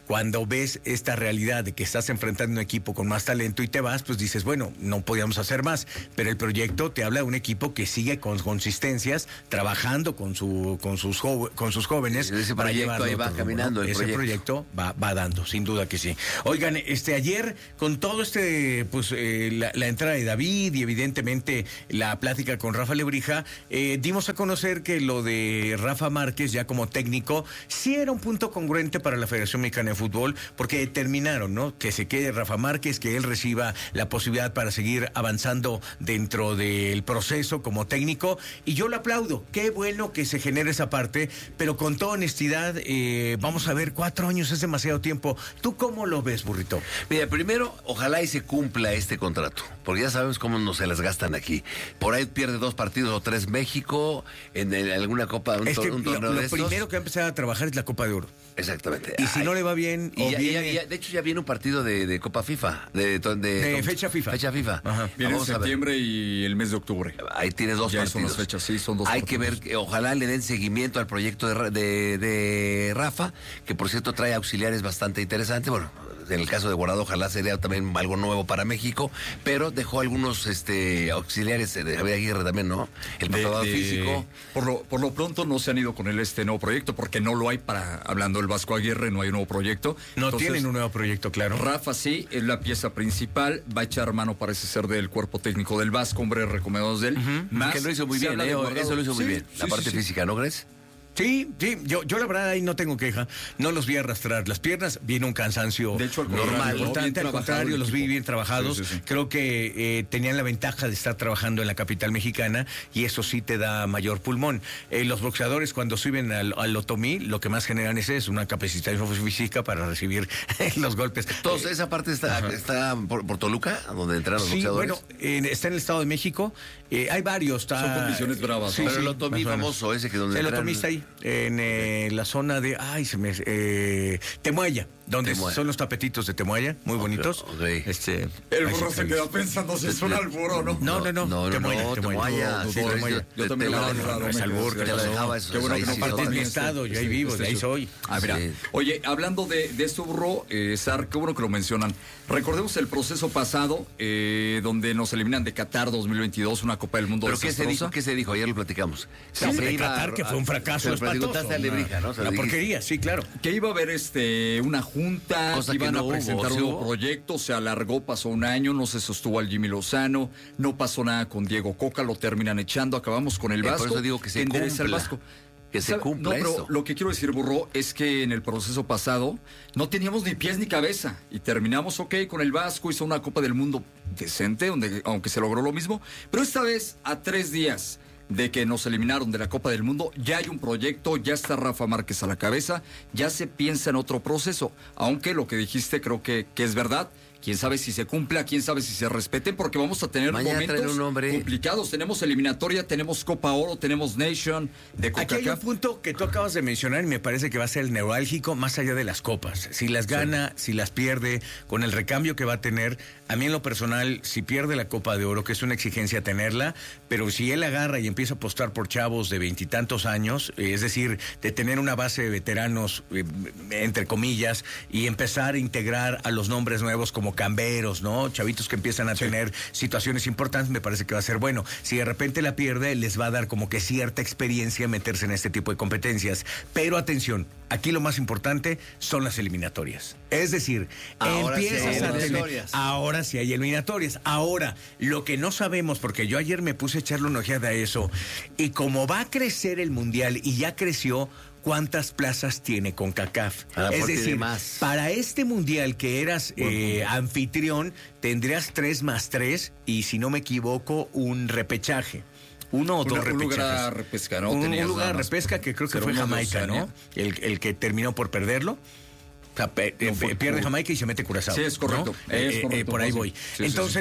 W: cuando ves esta realidad de que estás enfrentando un equipo con más talento y te vas, pues dices, bueno, no podíamos hacer más. Pero el proyecto te habla de un equipo que sigue con consistencias, trabajando con su con sus jo con sus jóvenes.
X: Ese
W: para
X: proyecto ahí va
W: rumbo,
X: caminando.
W: ¿no?
X: El
W: Ese
X: proyecto,
W: proyecto va, va dando, sin duda que sí. Oigan, este ayer, con todo este, pues eh, la, la entrada de David y evidentemente la plática con Rafa Lebrija, eh, dimos a conocer que lo de Rafa Márquez ya como técnico sí era un punto congruente para la Federación Mexicana de Fútbol, porque determinaron, ¿no?, que se quede Rafa Márquez, que él reciba la posibilidad para seguir avanzando dentro del proceso como técnico, y yo lo aplaudo. Qué bueno que se genere esa parte, pero con toda honestidad, eh, vamos a ver, cuatro años es demasiado tiempo. ¿Tú cómo lo ves, Burrito?
X: Mira, primero, ojalá y se cumpla este contrato, porque ya sabemos cómo no se las gastan aquí. Por ahí pierde dos partidos o tres México en, en alguna copa, un,
W: es que
X: un torneo
W: lo, lo
X: de estos.
W: primero que va a empezar a trabajar es la Copa de Oro.
X: Exactamente.
W: Y si
X: Ay,
W: no le va bien,
X: y
W: o
X: ya,
W: viene...
X: ya, ya, de hecho ya viene un partido de, de Copa FIFA, de, de, de,
W: de fecha FIFA.
X: Fecha FIFA.
Y: Ajá. Viene en septiembre y el mes de octubre.
X: Ahí tienes dos
Y: ya
X: partidos.
Y: Son las fechas, sí, son dos
X: Hay
Y: partidos.
X: que ver, que ojalá le den seguimiento al proyecto de, de, de Rafa, que por cierto trae auxiliares bastante interesantes. Bueno, en el caso de Guardado, ojalá sería también algo nuevo para México, pero dejó algunos este auxiliares de Javier Aguirre también, ¿no? El preparador físico.
Y: Por lo, por lo pronto no se han ido con él este nuevo proyecto, porque no lo hay para, hablando del Vasco Aguirre, no hay un nuevo proyecto.
W: No
Y: Entonces,
W: tienen un nuevo proyecto, claro.
Y: Rafa sí, es la pieza principal, va a echar mano, parece ser, del cuerpo técnico del Vasco, hombre recomendados de él.
X: Uh-huh.
Y: Más,
X: que lo hizo muy bien, eh, eso lo hizo muy
Y: sí,
X: bien. La
Y: sí,
X: parte
Y: sí,
X: física, ¿no crees?
W: Sí, sí, yo, yo la verdad ahí no tengo queja, no los vi arrastrar las piernas, viene un cansancio
Y: de hecho, al
W: normal,
Y: contrario,
W: al contrario, los vi bien trabajados,
Y: sí, sí, sí.
W: Creo que eh, tenían la ventaja de estar trabajando en la capital mexicana y eso sí te da mayor pulmón. Eh, los boxeadores cuando suben al, al otomí, lo que más generan es, es una capacitación física para recibir los golpes.
X: Entonces, eh, esa parte está, está por, por Toluca, donde entran los
W: sí,
X: boxeadores.
W: Bueno, eh, está en el Estado de México, eh, hay varios. Está,
Y: son condiciones bravas.
W: Sí,
X: pero
W: sí,
X: el otomí famoso, ese que donde
W: el
X: entran...
W: otomí está ahí, en eh, la zona de, ay, se me, eh, Temuaya, donde
X: Temuaya.
W: son los tapetitos de Temuaya, muy bonitos.
X: Okay.
W: Este,
Y: el burro se queda pensando si es un alburo, ¿no?
W: No, no, no,
X: no,
W: Temuaya,
X: no,
W: Temuaya.
X: Temuaya, sí,
W: Temuaya.
Y: Yo también
X: te
Y: lo
X: la-
Y: dejaba,
W: no es albur,
X: te la dejaba eso.
W: Qué bueno
X: ahí
W: que no
X: sí,
W: parte de mi
X: no,
W: estado, yo ahí vivo, de ahí soy.
Y: Ah, mira.
X: Sí.
Y: Oye, hablando de, de esto, burro, eh, Sar, qué bueno que lo mencionan. Recordemos el proceso pasado, eh, donde nos eliminan de Qatar dos mil veintidós, una Copa del Mundo
X: ¿Pero qué se
Y: desastrosa.
X: dijo? ¿Qué se dijo? Ayer lo platicamos.
W: Sí, hombre,
X: se iba
W: Qatar,
X: a-
W: que fue un fracaso
X: se lo
W: espantoso.
X: preguntaste a Lebrija, ¿no? Se lo
W: Una
X: dijiste.
W: porquería, sí, claro.
Y: Que iba a haber este una junta,
X: Cosa
Y: que
X: que
Y: iban
X: no
Y: a
X: hubo,
Y: presentar
X: ¿sí
Y: un nuevo
X: hubo?
Y: proyecto, se alargó, pasó un año, no se sostuvo al Jimmy Lozano, no pasó nada con Diego Coca, lo terminan echando, acabamos con el
X: Eh, por
Y: Vasco.
X: eso digo que se
Y: endereza el
X: cumpla.
Y: Vasco.
X: Que se
Y: ¿Sabe?
X: cumpla
Y: No, pero
X: esto.
Y: lo que quiero decir, burro, es que en el proceso pasado no teníamos ni pies ni cabeza y terminamos, ok, con el Vasco, hizo una Copa del Mundo decente, donde, aunque se logró lo mismo, pero esta vez a tres días de que nos eliminaron de la Copa del Mundo, ya hay un proyecto, ya está Rafa Márquez a la cabeza, ya se piensa en otro proceso, aunque lo que dijiste creo que, que es verdad. Quién sabe si se cumpla, quién sabe si se respeten, porque vamos a tener
X: Mañana traen
Y: momentos
X: un hombre.
Y: complicados. Tenemos eliminatoria, tenemos Copa Oro, tenemos Nation de
W: Aquí hay un
Y: CONCACAF.
W: punto que tú acabas de mencionar y me parece que va a ser el neurálgico más allá de las copas. Si las gana, si las pierde, con el recambio que va a tener, a mí en lo personal, si pierde la Copa de Oro, que es una exigencia tenerla, pero si él agarra y empieza a apostar por chavos de veintitantos años, eh, es decir, de tener una base de veteranos, eh, entre comillas, y empezar a integrar a los nombres nuevos como camberos, ¿no? Chavitos que empiezan a tener situaciones importantes, me parece que va a ser bueno. Si de repente la pierde, les va a dar como que cierta experiencia meterse en este tipo de competencias. Pero atención, aquí lo más importante son las eliminatorias. Es decir,
X: Ahora sí hay
W: empiezas a tener...
X: eliminatorias.
W: Ahora sí hay eliminatorias. Ahora, lo que no sabemos, porque yo ayer me puse a echarle una ojeada a eso, y como va a crecer el Mundial, y ya creció, ¿cuántas plazas tiene CONCACAF?
X: A lo
W: Es
X: mejor tiene
W: decir,
X: más.
W: para este Mundial que eras eh, anfitrión, tendrías tres más tres, y si no me equivoco, un repechaje. Uno o
Y: Un-
W: dos
Y: un
W: repechajes.
Y: lugar a repesca, ¿no?
W: Un,
Y: Tenías
W: un lugar
Y: nada
W: de
Y: más.
W: repesca que creo que
Y: Será
W: fue
Y: uno de
W: Jamaica,
Y: Oceanía.
W: ¿no? El, el que terminó por perderlo. O sea, pe-
Y: No,
W: eh,
Y: fue
W: pierde
Y: por-
W: Jamaica y se mete Curazao.
Y: Sí, es correcto,
W: ¿no?
Y: es
W: Eh, eh,
Y: correcto,
W: por ahí
Y: sí.
W: voy.
Y: Sí, sí,
W: Entonces,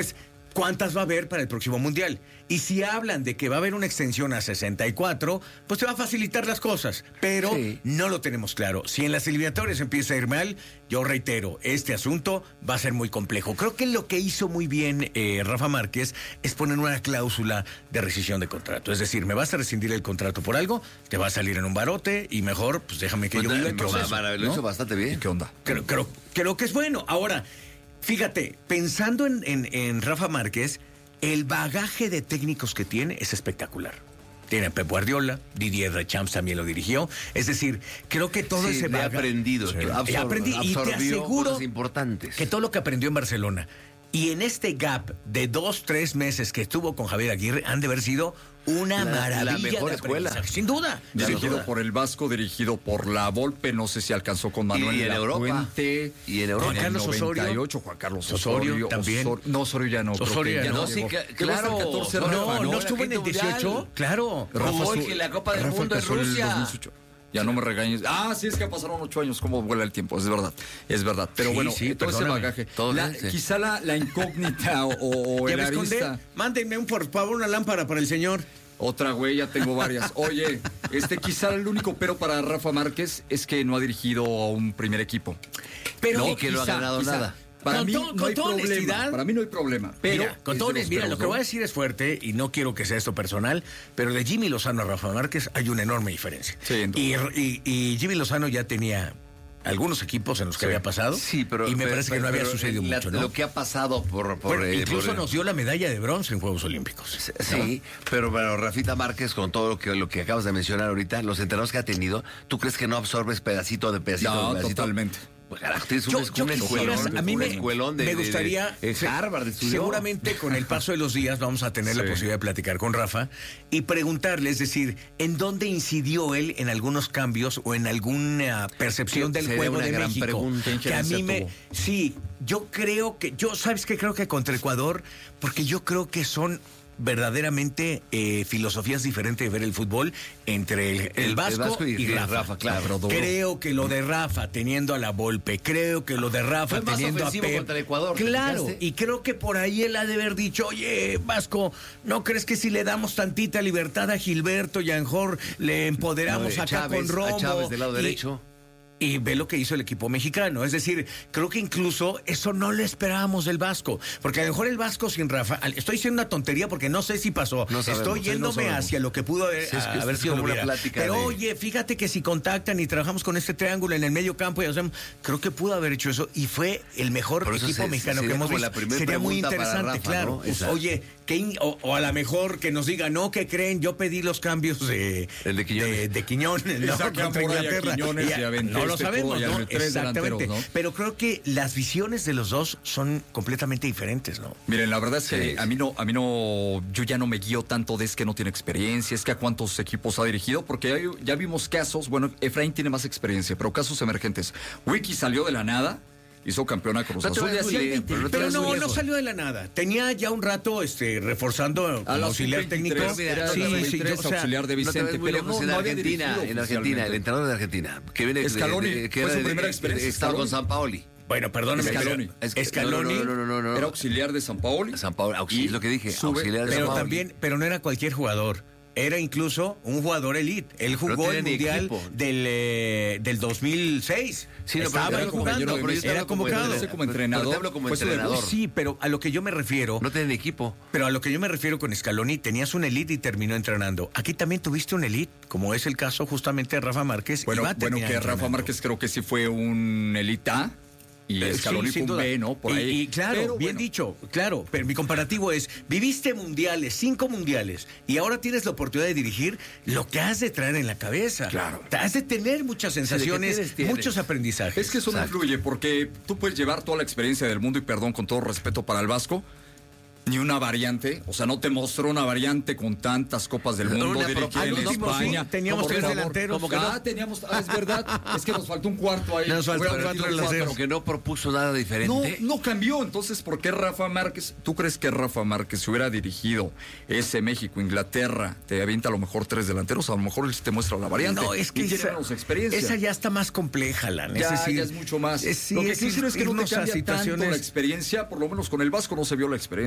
W: ¿cuántas va a haber para el próximo Mundial? Y si hablan de que va a haber una extensión a sesenta y cuatro, pues te va a facilitar las cosas, pero sí. no lo tenemos claro. Si en las eliminatorias empieza a ir mal, yo reitero, este asunto va a ser muy complejo. Creo que lo que hizo muy bien eh, Rafa Márquez es poner una cláusula de rescisión de contrato. Es decir, me vas a rescindir el contrato por algo, te va a salir en un barote y mejor, pues déjame que pues yo viva el proceso.
X: Lo hizo bastante bien.
W: ¿Qué onda? Creo, creo, creo que es bueno. Ahora, fíjate, pensando en, en, en Rafa Márquez, el bagaje de técnicos que tiene es espectacular. Tiene a Pep Guardiola, Didier Deschamps también lo dirigió. Es decir, creo que todo
X: sí,
W: ese
X: bagaje... ha aprendido. Sí.
W: Absor- aprendí, y te aseguro
X: importantes.
W: que todo lo que aprendió en Barcelona y en este gap de dos, tres meses que estuvo con Javier Aguirre han de haber sido una
X: la,
W: maravilla
X: la mejor
W: de
X: escuela.
W: Sin duda.
Y: Dirigido
W: duda.
Y: por el Vasco, dirigido por la Volpe, no sé si alcanzó con Manuel
X: y en
Y: Lafuente.
X: Y en Europa.
W: Juan Carlos Osorio.
Y: Juan Carlos
W: Osorio,
Y: Osorio
W: también.
Y: Osorio, no, Osorio ya no.
W: Osorio ya no.
X: no sí, que, claro.
Y: catorce,
W: no,
Y: Rafa,
W: no,
X: no,
W: no estuvo en el dieciocho.
X: Mundial.
W: Claro.
X: Rafa, Jorge, la Copa del
Y: Rafa
X: Mundo en Rusia.
Y: Ya no me regañes. Ah, sí, es que pasaron ocho años, cómo vuela el tiempo, es verdad, es verdad. Pero
W: sí,
Y: bueno,
W: sí,
Y: todo ese bagaje.
X: Todo
Y: la,
X: bien, sí.
Y: Quizá la, la incógnita o, o el arista.
W: Mándenme un, por favor, una lámpara para el señor.
Y: Otra, güey, ya tengo varias. Oye, este quizá el único pero para Rafa Márquez es que no ha dirigido a un primer equipo.
X: Pero
Y: no,
X: y que
Y: quizá,
X: no ha ganado
Y: quizá.
X: nada.
Y: Para
W: con
Y: mí
W: to,
Y: no hay problema.
W: Honestidad,
Y: para mí no hay problema. Pero
W: mira, con todo, mira, lo que voy a decir es fuerte y no quiero que sea esto personal, pero de Jimmy Lozano a Rafa Márquez hay una enorme diferencia.
Y: Sí,
W: y, y, y Jimmy Lozano ya tenía algunos equipos en los que
X: sí.
W: había pasado.
X: Sí, pero
W: y me
X: pero,
W: parece
X: pero,
W: que no había
X: pero,
W: sucedido
X: la,
W: mucho, ¿no?
X: Lo que ha pasado por... por
W: bueno,
X: eh,
W: incluso
X: por,
W: nos dio la medalla de bronce en Juegos Olímpicos.
X: Sí, sí, pero, pero Rafita Márquez, con todo lo que, lo que acabas de mencionar ahorita, los entrenadores que ha tenido, ¿tú crees que no absorbes pedacito de pedacito
Y: no,
X: de pedacito?
Y: Totalmente.
X: Pues, carajo, tienes un,
W: yo,
X: un,
W: yo
X: un
W: quisiera,
X: escuelón,
W: a mí me,
X: escuelón de,
W: me gustaría,
X: de, de, de Harvard estudió.
W: Seguramente con el paso de los días vamos a tener sí. la posibilidad de platicar con Rafa y preguntarle, es decir, ¿en dónde incidió él en algunos cambios o en alguna percepción del juego
X: una
W: de
X: gran
W: México?
X: Pregunta,
W: que a mí me, sí, yo creo que, yo sabes que creo que contra Ecuador, porque yo creo que son verdaderamente eh, filosofías diferentes de ver el fútbol entre el, el, el, Vasco, el Vasco y, y Rafa. Rafa
X: claro,
W: creo que lo de Rafa teniendo a la Volpe, creo que lo de Rafa
X: fue
W: teniendo
X: más
W: a Pep.
X: Contra Ecuador,
W: claro, y creo que por ahí él ha de haber dicho, oye, Vasco, ¿no crees que si le damos tantita libertad a Gilberto y a Anjor le empoderamos no, acá
X: Chávez,
W: con Romo?
X: A Chávez del lado
W: y,
X: derecho.
W: Y ve lo que hizo el equipo mexicano. Es decir, creo que incluso eso no lo esperábamos del Vasco. Porque a lo mejor el Vasco sin Rafa... Estoy diciendo una tontería porque no sé si pasó.
X: No sabemos,
W: estoy yéndome
X: sí, no
W: hacia lo que pudo haber,
X: sí, es que
W: haber
X: es
W: sido.
X: Como
W: una
X: plática
W: Pero
X: de...
W: oye, fíjate que si contactan y trabajamos con este triángulo en el medio campo y hacemos... Creo que pudo haber hecho eso. Y fue el mejor equipo
X: se,
W: mexicano que hemos visto.
X: La
W: Sería muy interesante,
X: Rafa,
W: claro.
X: ¿no?
W: Oye, que, o, o a lo mejor que nos diga, no, ¿qué creen? Yo pedí los cambios de...
X: El de Quiñones.
W: De, de Quiñones, ¿no? Contra Inglaterra.
Y: Quiñones,
W: y, no lo sabemos, ¿no? Exactamente. ¿no? Pero creo que las visiones de los dos son completamente diferentes, ¿no?
Y: Miren, la verdad es que
X: sí.
Y: a mí no, a mí no, yo ya no me guío tanto de es que no tiene experiencia, es que a cuántos equipos ha dirigido, porque ya, ya vimos casos, bueno, Efraín tiene más experiencia, pero casos emergentes. Wiki salió de la nada. Hizo campeona Cruz Azul.
W: Bien, pero, pero no, no salió de la nada. Tenía ya un rato este, reforzando como auxiliar técnico.
Y: Era sí, sí, yo, o sea, auxiliar de Vicente.
X: No
Y: pero
X: no, en
Y: no
X: Argentina, en Argentina, el entrenador de Argentina. Que viene
Y: Scaloni,
X: de, de, que
Y: fue
X: era
Y: su primera
X: de,
Y: experiencia.
X: Estaba con San Paoli.
W: Bueno, perdóname.
Y: Scaloni.
X: Es que,
W: Scaloni.
X: No, no, no, no, no, no.
Y: Era auxiliar de San Paoli.
X: San Paoli, auxiliar, es lo que dije.
W: Sube,
X: auxiliar de
W: pero
X: San Paoli.
W: También, pero no era cualquier jugador. Era incluso un jugador elite. Él jugó
X: no
W: el Mundial del, eh, del dos mil seis.
X: Sí, no,
W: estaba
X: pero
W: ahí jugando.
X: No, pero
W: era convocado.
Y: Como, como entrenador.
X: Pero te hablo como entrenador.
W: Sí, pero a lo que yo me refiero...
X: No tienen equipo.
W: Pero a lo que yo me refiero con Scaloni, tenías un elite y terminó entrenando. Aquí también tuviste un elite, como es el caso justamente de Rafa Márquez.
Y: Bueno, bueno que Rafa Márquez creo que sí fue un elite A. Y Scaloni sí, fue un B, ¿no? Por
W: y,
Y: ahí.
W: Y claro,
Y: pero,
W: bien
Y: bueno.
W: dicho, claro, pero mi comparativo es, viviste mundiales, cinco mundiales, y ahora tienes la oportunidad de dirigir lo que has de traer en la cabeza.
Y: Claro.
W: Te has de tener muchas sensaciones,
X: sí, tienes, tienes.
W: muchos aprendizajes.
Y: Es que eso no influye, porque tú puedes llevar toda la experiencia del mundo, y perdón, con todo respeto para el Vasco, ni una variante, o sea, no te mostró una variante con tantas copas del mundo
X: una
Y: dirigida en España.
W: Sí, teníamos tres delanteros.
Y: Como que ah, no? teníamos, ah, es verdad, es que nos faltó un cuarto ahí.
W: Nos faltó un cuarto delanteros.
X: Como que no propuso nada diferente.
Y: No, no cambió, entonces, ¿por qué Rafa Márquez? ¿Tú crees que Rafa Márquez si hubiera dirigido ese México, Inglaterra, te avienta a lo mejor tres delanteros? A lo mejor él te muestra la variante.
W: No, es que esa,
Y: experiencia.
W: esa ya está más compleja, Lan.
Y: Ya,
W: es decir,
Y: ya es mucho más.
W: Es, sí,
Y: lo que
W: es,
Y: sí es, es que no te cambia
W: situaciones...
Y: tanto la experiencia, por lo menos con el Vasco no se vio la experiencia.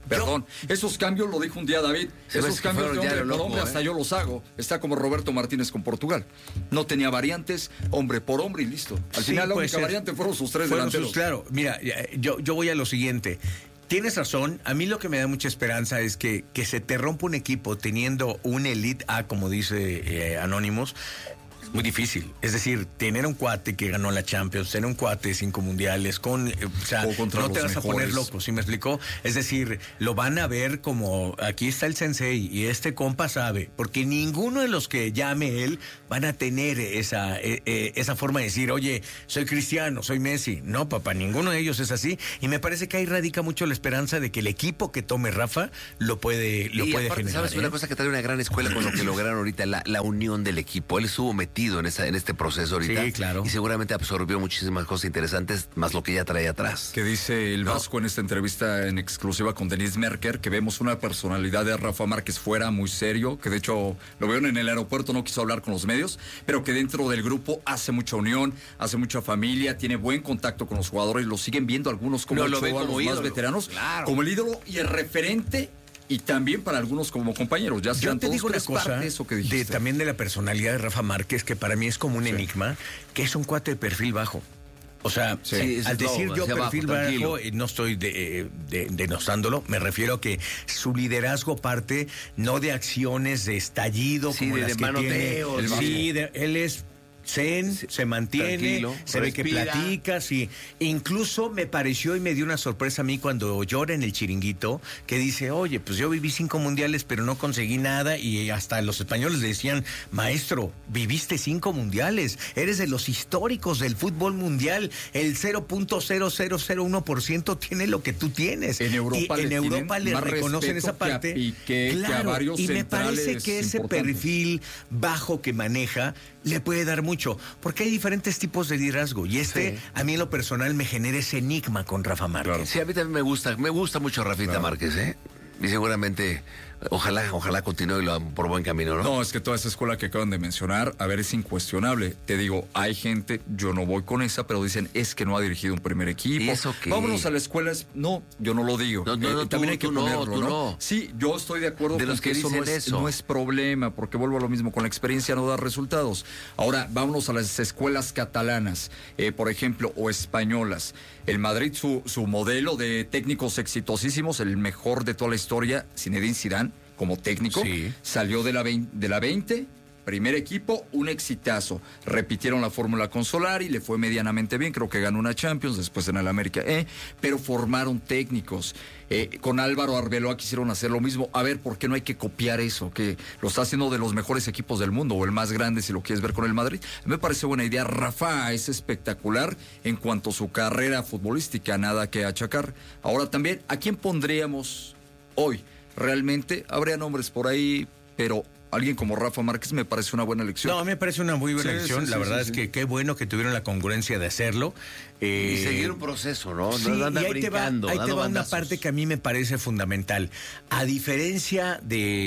Y: Perdón, yo, esos cambios, lo dijo un día David, esos cambios de hombre por hombre, ¿eh? Hasta yo los hago. Está como Roberto Martínez con Portugal. No tenía variantes, hombre por hombre y listo. Al sí, final la única ser. variante fueron sus tres fueron delanteros.
W: Sus, claro, mira, yo, yo voy a lo siguiente. Tienes razón, a mí lo que me da mucha esperanza es que, que se te rompa un equipo teniendo un Elite A, como dice eh, Anonymous. Muy difícil. Es decir, tener un cuate que ganó la Champions, tener un cuate de cinco mundiales, con, eh, o sea, o no te vas mejores. a poner loco, ¿sí me explicó? Es decir, lo van a ver como, aquí está el sensei y este compa sabe, porque ninguno de los que llame él van a tener esa, eh, eh, esa forma de decir, oye, soy Cristiano, soy Messi. No, papá, ninguno de ellos es así. Y me parece que ahí radica mucho la esperanza de que el equipo que tome Rafa lo puede, lo
X: y
W: puede
X: aparte,
W: generar.
X: ¿sabes? ¿eh? Una cosa que trae una gran escuela con lo que lograron ahorita, la, la unión del equipo. Él estuvo metido en, esa, en este proceso ahorita.
W: Sí, claro.
X: Y seguramente absorbió muchísimas cosas interesantes, más lo que ya trae atrás.
Y: Que dice el ¿no? Vasco en esta entrevista en exclusiva con Denise Merker, que vemos una personalidad de Rafa Márquez fuera, muy serio, que de hecho lo vieron en el aeropuerto, no quiso hablar con los medios, pero que dentro del grupo hace mucha unión, hace mucha familia, tiene buen contacto con los jugadores, lo siguen viendo algunos como, no, lo ven como los ídolo. más veteranos, claro. como el ídolo y el referente. Y también para algunos como compañeros, ya sean
W: Yo te
Y: todos
W: digo una cosa,
Y: eso que dijiste.
W: De, también de la personalidad de Rafa Márquez, que para mí es como un sí. enigma, que es un cuate de perfil bajo. O sea, sí, al decir yo perfil bajo, bajo no estoy de, de, denostándolo, me refiero a que su liderazgo parte no de acciones de estallido,
X: sí,
W: como
X: de,
W: las
X: de
W: que tiene.
X: El
W: sí, de, él es zen, sí, se mantiene, tranquilo, se respira. Ve que platica, sí. Incluso me pareció y me dio una sorpresa a mí cuando llora en el Chiringuito, que dice, oye, pues yo viví cinco mundiales, pero no conseguí nada, y hasta los españoles le decían, maestro, viviste cinco mundiales, eres de los históricos del fútbol mundial, el cero punto cero cero cero uno por ciento tiene lo que tú tienes.
Y: En Europa,
W: y en Europa le reconocen esa parte.
Y: Que a Piqué,
W: claro,
Y: que a varios
W: y me parece que ese perfil bajo que maneja le puede dar mucho, porque hay diferentes tipos de liderazgo, y este, sí. a mí en lo personal, me genera ese enigma con Rafa Márquez.
X: Claro. Sí, a mí también me gusta, me gusta mucho Rafita claro. Márquez, ¿eh? Y seguramente, ojalá, ojalá continúe por buen camino, ¿no?
Y: No, es que toda esa escuela que acaban de mencionar, a ver, es incuestionable. Te digo, hay gente, yo no voy con esa, pero dicen, es que no ha dirigido un primer equipo.
X: ¿Y eso qué?
Y: Vámonos a la escuela. No, yo no lo digo.
X: No, no, no,
Y: eh, también
X: tú,
Y: hay que
X: tú
Y: ponerlo,
X: no, tú
Y: ¿no?
X: no.
Y: Sí, yo estoy de acuerdo
X: de
Y: con
X: los que,
Y: que eso, no es,
X: eso
Y: no es problema, porque vuelvo a lo mismo, con la experiencia no da resultados. Ahora, vámonos a las escuelas catalanas, eh, por ejemplo, o españolas. El Madrid, su, su modelo de técnicos exitosísimos, el mejor de toda la historia, Zinedine Zidane, como técnico, sí. salió de la, veinte, de la veinte, primer equipo, un exitazo. Repitieron la fórmula con Solari, le fue medianamente bien, creo que ganó una Champions, después en el América, eh, pero formaron técnicos. Eh, con Álvaro Arbeloa quisieron hacer lo mismo. A ver, ¿por qué no hay que copiar eso? Que lo está haciendo de los mejores equipos del mundo, o el más grande si lo quieres ver con el Madrid. Me parece buena idea. Rafa es espectacular en cuanto a su carrera futbolística, nada que achacar. Ahora también, ¿a quién pondríamos hoy? Realmente habría nombres por ahí, pero alguien como Rafa Márquez me parece una buena elección.
W: No, a mí me parece una muy buena sí, elección. Sí, la sí, verdad sí, es que sí. qué bueno que tuvieron la congruencia de hacerlo.
X: Eh, y seguir un proceso, ¿no?
W: Sí,
X: no anda
W: y ahí
X: brincando,
W: te va, ahí te va una
X: bandazos.
W: parte que a mí me parece fundamental. A diferencia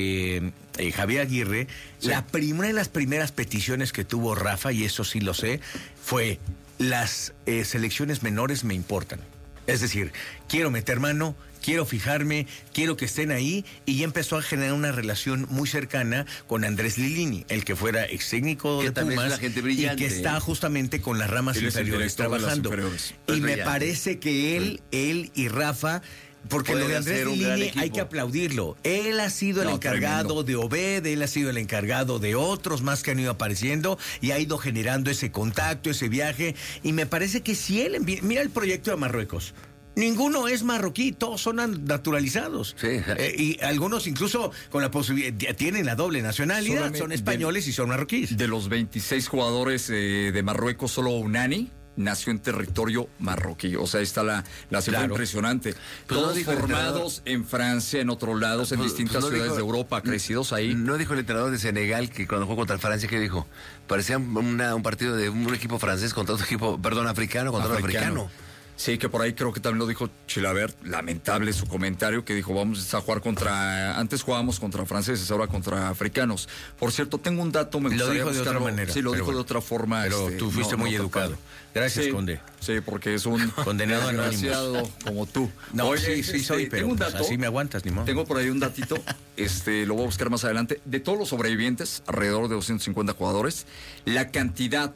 W: de eh, Javier Aguirre, sí. la prim- una de las primeras peticiones que tuvo Rafa, y eso sí lo sé, fue las eh, selecciones menores me importan. Es decir, quiero meter mano, quiero fijarme, quiero que estén ahí, y ya empezó a generar una relación muy cercana con Andrés Lilini, el que fuera ex técnico de Pumas,
X: es la gente brillante,
W: y que está justamente con las ramas inferiores trabajando.
X: Inferiores.
W: Y
X: es
W: me
X: brillante.
W: parece que él, él y Rafa, porque lo de Andrés Lilini hay que aplaudirlo. Él ha sido el no, encargado tremendo. de Obed, él ha sido el encargado de otros más que han ido apareciendo, y ha ido generando ese contacto, ese viaje, y me parece que si él envía, mira el proyecto de Marruecos. Ninguno es marroquí, todos son naturalizados.
X: Sí.
W: Eh, y algunos incluso con la posibilidad, tienen la doble nacionalidad, solamente son españoles de, y son marroquíes.
Y: De los veintiséis jugadores eh, de Marruecos, solo Unani nació en territorio marroquí. O sea, ahí está la, la cifra claro. impresionante. Pues Todos no formados en Francia, en otros lados, en pues, distintas pues no ciudades dijo, de Europa, crecidos ahí.
X: No dijo el entrenador de Senegal que cuando jugó contra Francia, ¿qué dijo? Parecía una, un partido de un equipo francés contra otro equipo, perdón, africano contra africano. otro africano.
Y: Sí, que por ahí creo que también lo dijo Chilavert, lamentable su comentario, que dijo, vamos a jugar contra, antes jugábamos contra franceses, ahora contra africanos. Por cierto, tengo un dato, me
G: gustaría
Y: Lo
G: dijo de otra manera.
Y: Sí, lo dijo
G: bueno,
Y: de otra forma.
G: Pero
Y: este,
G: tú fuiste
Y: no,
G: muy
Y: no
G: educado. Gracias,
Y: sí,
G: Conde.
Y: Sí, porque es un
G: condenado
Y: desgraciado como tú.
G: No,
Y: Oye,
G: sí, sí
Y: este,
G: soy, pero
Y: tengo un
G: pues,
Y: dato,
G: así me aguantas, ni modo.
Y: Tengo por ahí un datito, este, lo voy a buscar más adelante. De todos los sobrevivientes, alrededor de doscientos cincuenta jugadores, la cantidad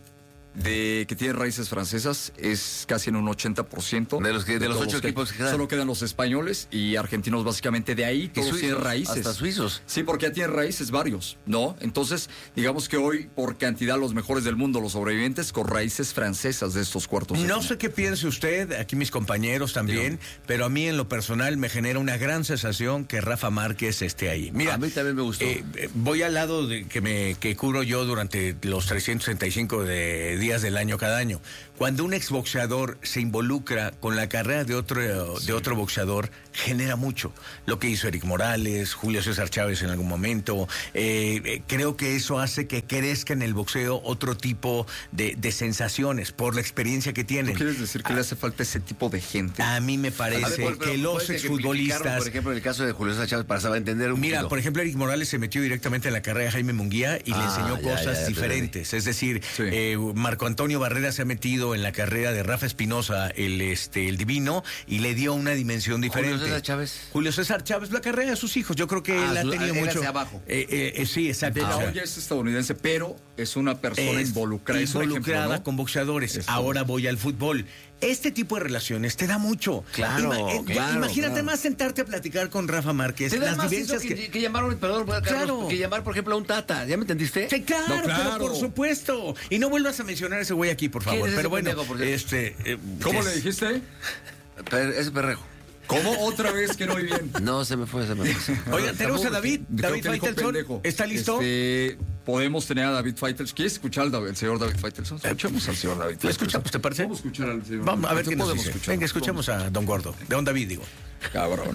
Y: de que tienen raíces francesas es casi en un ochenta por ciento.
X: De los, que, de de los ocho que equipos que quedan.
Y: Solo quedan los españoles y argentinos básicamente. De ahí todos tienen raíces.
X: Hasta suizos.
Y: Sí, porque ya tienen raíces varios, ¿no? Entonces, digamos que hoy, por cantidad, los mejores del mundo, los sobrevivientes con raíces francesas de estos cuartos.
G: No sé qué piense usted, aquí mis compañeros también, sí, pero a mí en lo personal me genera una gran sensación que Rafa Márquez esté ahí. Mira,
X: a mí también me gustó.
G: Eh, voy al lado de que me que cubro yo durante los trescientos sesenta y cinco de días del año cada año. Cuando un exboxeador se involucra con la carrera de otro, sí. de otro boxeador, genera mucho. Lo que hizo Eric Morales, Julio César Chávez en algún momento, eh, eh, creo que eso hace que crezca en el boxeo otro tipo de, de sensaciones por la experiencia que tienen.
Y: ¿Tú quieres decir que ah, le hace falta ese tipo de gente?
G: A mí me parece ver, pero, que los exfutbolistas...
X: Por ejemplo, en el caso de Julio César Chávez, para saber entender un
G: Mira,
X: poquito.
G: por ejemplo, Eric Morales se metió directamente en la carrera de Jaime Munguía y ah, le enseñó ya, cosas ya, ya, diferentes. Es decir, sí. eh, Marco Antonio Barrera se ha metido en la carrera de Rafa Espinosa, el, este, el divino, y le dio una dimensión diferente.
X: Julio César Chávez.
G: Julio César Chávez, la carrera de sus hijos. Yo creo que ah, él ha tenido mucho...
X: hacia abajo.
G: Eh, eh, eh, sí, exacto.
Y: De la olla es estadounidense, pero es una persona
G: es
Y: involucrada.
G: Involucrada
Y: es ejemplo, ¿no?
G: con boxeadores. Es Ahora todo. voy al fútbol. Este tipo de relaciones te da mucho.
X: Claro,
G: Ima eh,
X: claro
G: Imagínate
X: claro.
G: más sentarte a platicar con Rafa Márquez.
X: Te da
G: las
X: más
G: vivencias
X: que,
G: que...
X: que llamar, perdón, Carlos,
G: claro.
X: que llamar, por ejemplo, a un Tata. ¿Ya me entendiste?
G: Sí, claro, no, claro, pero por supuesto. Y no vuelvas a mencionar a ese güey aquí, por favor. Pero bueno, pendejo, este...
Y: Eh, ¿Cómo es... le dijiste?
X: Per, ese perrejo.
Y: ¿Cómo otra vez que no oí bien?
X: No, se me fue, se me fue.
G: Oigan, tenemos a David. David Faitelson. ¿Está listo?
Y: Este, podemos tener a David Faitelson. ¿Quieres escuchar al el señor David Faitelson? Escuchamos al señor David Faitelson.
G: ¿Escuchamos, te parece?
Y: Vamos a escuchar al señor.
G: Vamos a ver qué nos dice. Venga, escuchemos a Don Gordo. De Don David, digo.
Y: Cabrón.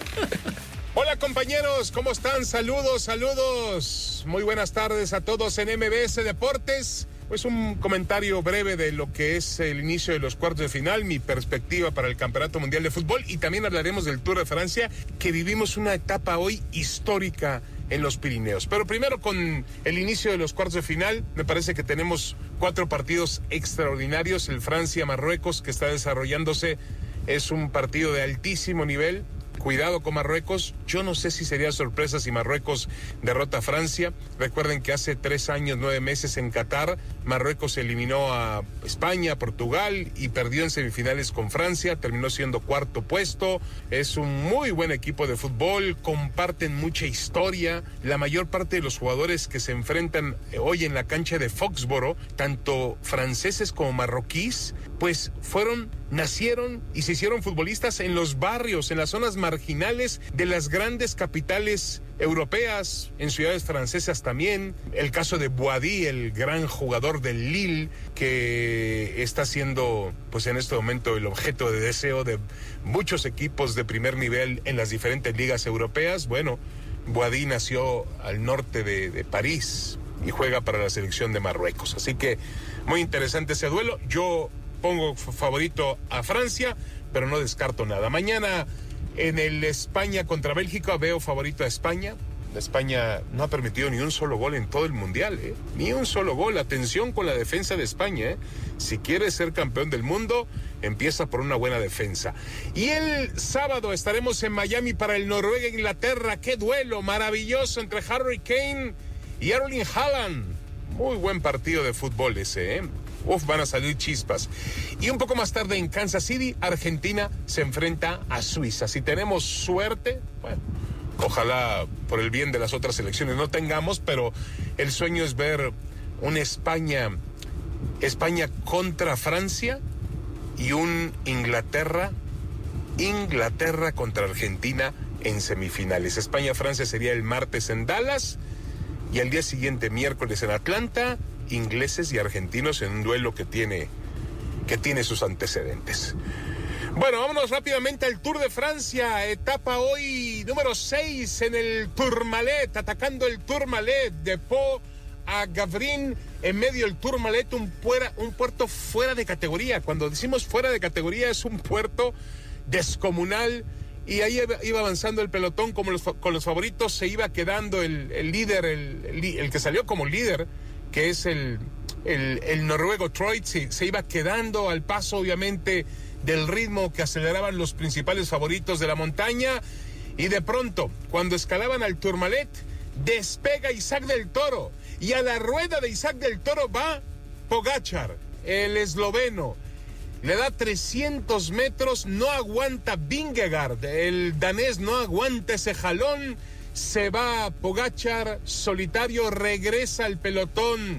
I: Hola compañeros, ¿cómo están? Saludos, saludos. Muy buenas tardes a todos en M B S Deportes. Pues un comentario breve de lo que es el inicio de los cuartos de final, mi perspectiva para el Campeonato Mundial de Fútbol, y también hablaremos del Tour de Francia, que vivimos una etapa hoy histórica en los Pirineos. Pero primero, con el inicio de los cuartos de final, me parece que tenemos cuatro partidos extraordinarios. El Francia-Marruecos, que está desarrollándose, es un partido de altísimo nivel. Cuidado con Marruecos. Yo no sé si sería sorpresa si Marruecos derrota a Francia. Recuerden que hace tres años, nueve meses en Qatar, Marruecos eliminó a España, a Portugal y perdió en semifinales con Francia. Terminó siendo cuarto puesto. Es un muy buen equipo de fútbol. Comparten mucha historia. La mayor parte de los jugadores que se enfrentan hoy en la cancha de Foxboro, tanto franceses como marroquíes, pues fueron, nacieron y se hicieron futbolistas en los barrios, en las zonas marginales de las grandes capitales europeas, en ciudades francesas también. El caso de Boadi, el gran jugador del Lille, que está siendo, pues en este momento, el objeto de deseo de muchos equipos de primer nivel en las diferentes ligas europeas. Bueno, Boadi nació al norte de, de París y juega para la selección de Marruecos. Así que muy interesante ese duelo. Yo pongo favorito a Francia, pero no descarto nada. Mañana en el España contra Bélgica veo favorito a España. España no ha permitido ni un solo gol en todo el Mundial, ¿eh? Ni un solo gol. Atención con la defensa de España, ¿eh? Si quieres ser campeón del mundo, empieza por una buena defensa. Y el sábado estaremos en Miami para el Noruega-Inglaterra. ¡Qué duelo maravilloso entre Harry Kane y Erling Haaland! Muy buen partido de fútbol ese, ¿eh? Uf, van a salir chispas. Y un poco más tarde en Kansas City, Argentina se enfrenta a Suiza. Si tenemos suerte, bueno, ojalá por el bien de las otras selecciones no tengamos, pero el sueño es ver una España, España contra Francia y un Inglaterra, Inglaterra contra Argentina en semifinales. España-Francia sería el martes en Dallas y al día siguiente, miércoles en Atlanta, ingleses y argentinos en un duelo que tiene, que tiene sus antecedentes. Bueno, vámonos rápidamente al Tour de Francia, etapa hoy número seis en el Tourmalet, atacando el Tourmalet de Pau a Gavrin en medio del Tourmalet, un, fuera, un puerto fuera de categoría. Cuando decimos fuera de categoría es un puerto descomunal, y ahí iba avanzando el pelotón como los, con los favoritos. Se iba quedando el, el líder, el, el, el que salió como líder, que es el, el, el noruego Troy, se, se iba quedando al paso, obviamente, del ritmo que aceleraban los principales favoritos de la montaña. Y de pronto, cuando escalaban al Tourmalet, despega Isaac del Toro, y a la rueda de Isaac del Toro va Pogačar, el esloveno. Le da trescientos metros, no aguanta Vingegaard, el danés no aguanta ese jalón, se va Pogačar solitario, regresa al pelotón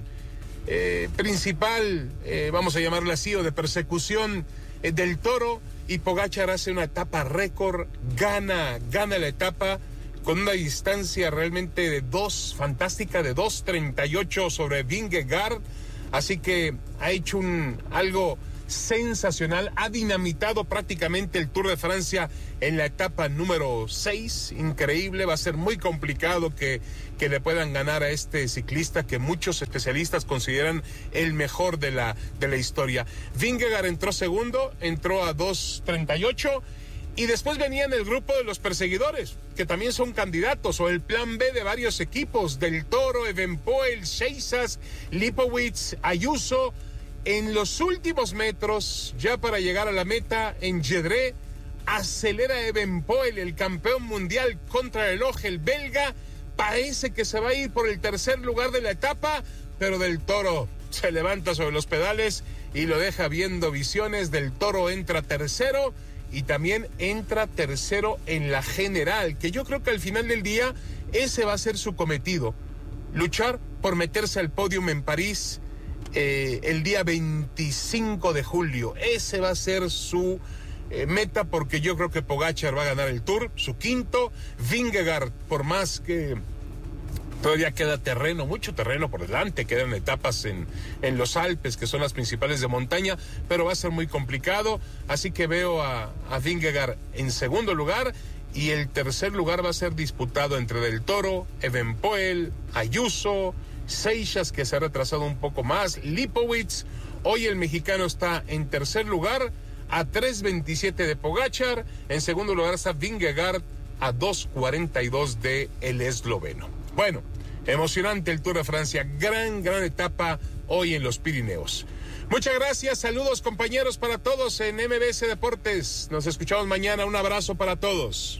I: eh, principal, eh, vamos a llamarlo así, o de persecución eh, del Toro, y Pogačar hace una etapa récord, gana, gana la etapa con una distancia realmente de dos, fantástica, de dos treinta y ocho sobre Vingegaard, así que ha hecho un algo sensacional, ha dinamitado prácticamente el Tour de Francia en la etapa número seis, increíble. Va a ser muy complicado que, que le puedan ganar a este ciclista que muchos especialistas consideran el mejor de la, de la historia. Vingegaard entró segundo, entró a dos treinta y ocho, y después venía en el grupo de los perseguidores, que también son candidatos, o el plan B de varios equipos, del Toro, Evenepoel, Seixas, Lipowitz, Ayuso. En los últimos metros, ya para llegar a la meta en Gedré, acelera Evenepoel, el campeón mundial contra el reloj, el belga. Parece que se va a ir por el tercer lugar de la etapa, pero Del Toro se levanta sobre los pedales y lo deja viendo visiones. Del Toro entra tercero, y también entra tercero en la general, que yo creo que al final del día ese va a ser su cometido, luchar por meterse al podium en París eh, el día veinticinco de julio. Ese va a ser su eh, meta, porque yo creo que Pogačar va a ganar el Tour, su quinto. Vingegaard, por más que todavía queda terreno, mucho terreno por delante, quedan etapas en, en los Alpes, que son las principales de montaña, pero va a ser muy complicado, así que veo a, a Vingegaard en segundo lugar, y el tercer lugar va a ser disputado entre Del Toro, Evenepoel, Ayuso, Seixas, que se ha retrasado un poco más, Lipowitz. Hoy el mexicano está en tercer lugar a tres veintisiete de Pogačar, en segundo lugar está Vingegaard a dos cuarenta y dos de el esloveno. Bueno, emocionante el Tour de Francia, gran, gran etapa hoy en los Pirineos. Muchas gracias, saludos compañeros para todos en M B S Deportes. Nos escuchamos mañana, un abrazo para todos.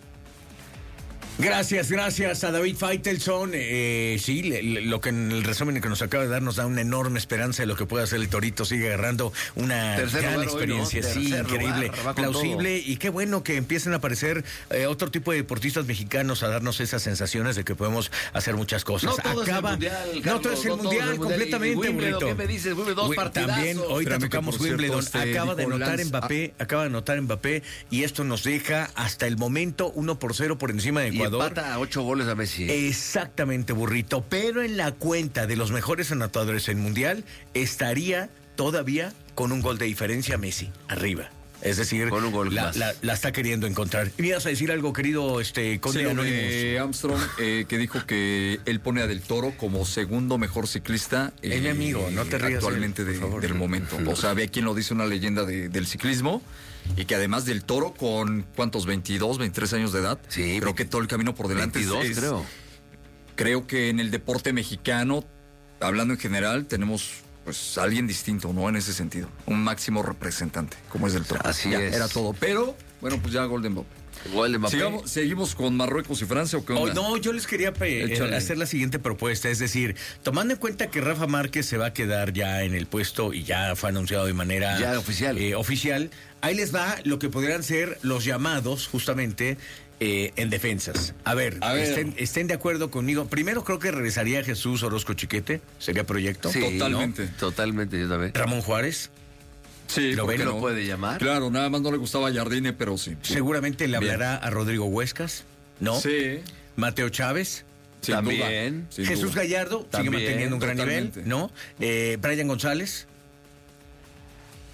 W: Gracias, gracias a David Faitelson. Eh, sí, le, le, lo que en el resumen que nos acaba de dar nos da una enorme esperanza de lo que puede hacer el Torito. Sigue agarrando una Tercer gran experiencia, hoy, ¿no? Sí, Tercer increíble, lugar, plausible, y qué bueno que empiecen a aparecer eh, otro tipo de deportistas mexicanos a darnos esas sensaciones de que podemos hacer muchas cosas.
X: No todo
W: acaba,
X: es el mundial, Carlos,
W: no todo es el
X: no
W: mundial,
X: todo es el
W: completamente,
X: mundial. Y
W: Burrito.
X: ¿Qué me dices? Wimbledon, dos partidazos.
W: También hoy te tocamos Wimbledon. Este, acaba de anotar Lance, Mbappé, ah. acaba de anotar Mbappé, y esto nos deja hasta el momento uno por cero por encima de Ecuador.
X: Y empata a ocho goles a Messi.
W: Exactamente, Burrito. Pero en la cuenta de los mejores anotadores en Mundial estaría todavía con un gol de diferencia Messi arriba. Es decir,
X: con un gol
W: la, la, la está queriendo encontrar. ¿Y me ibas a decir algo, querido este, Conde
Y: sí,
W: Anónimos?
Y: Eh, Armstrong, eh, que dijo que él pone a Del Toro como segundo mejor ciclista.
W: Es eh, mi amigo, no te rías.
Y: Actualmente
W: él,
Y: de,
W: favor,
Y: del
W: no.
Y: momento. O sea, ve quien lo dice, una leyenda de, del ciclismo. Y que además Del Toro, con ¿cuántos? veintidós, veintitrés años de edad.
X: Sí,
Y: creo que todo el camino por delante.
X: veintidós,
Y: es,
X: creo.
Y: Creo que en el deporte mexicano, hablando en general, tenemos pues alguien distinto, ¿no? En ese sentido. Un máximo representante, como es Del Toro.
X: Así
Y: ya,
X: es.
Y: Era todo. Pero, bueno, pues ya Golden Bob. Sigamos, ¿Seguimos con Marruecos y Francia o qué onda?
W: Oh, no, yo les quería eh, hacer la siguiente propuesta, es decir, tomando en cuenta que Rafa Márquez se va a quedar ya en el puesto y ya fue anunciado de manera
X: ya oficial.
W: Eh, oficial, ahí les va lo que podrían ser los llamados justamente eh, en defensas. A ver, a ver. Estén, estén de acuerdo conmigo. Primero creo que regresaría Jesús Orozco Chiquete, sería proyecto.
X: Sí,
Y: totalmente.
X: ¿no? Totalmente, yo también.
W: Ramón Juárez.
Y: Sí,
W: ¿Lo ven?
X: ¿Lo puede llamar?
Y: Claro, nada más no le gustaba Jardine, pero sí.
W: Seguramente le hablará Bien. a Rodrigo Huescas, ¿no?
Y: Sí.
W: Mateo Chávez.
X: Sin También.
W: Duda. Jesús duda. Gallardo, También, sigue manteniendo un gran totalmente. nivel, ¿no? Eh, Brian González.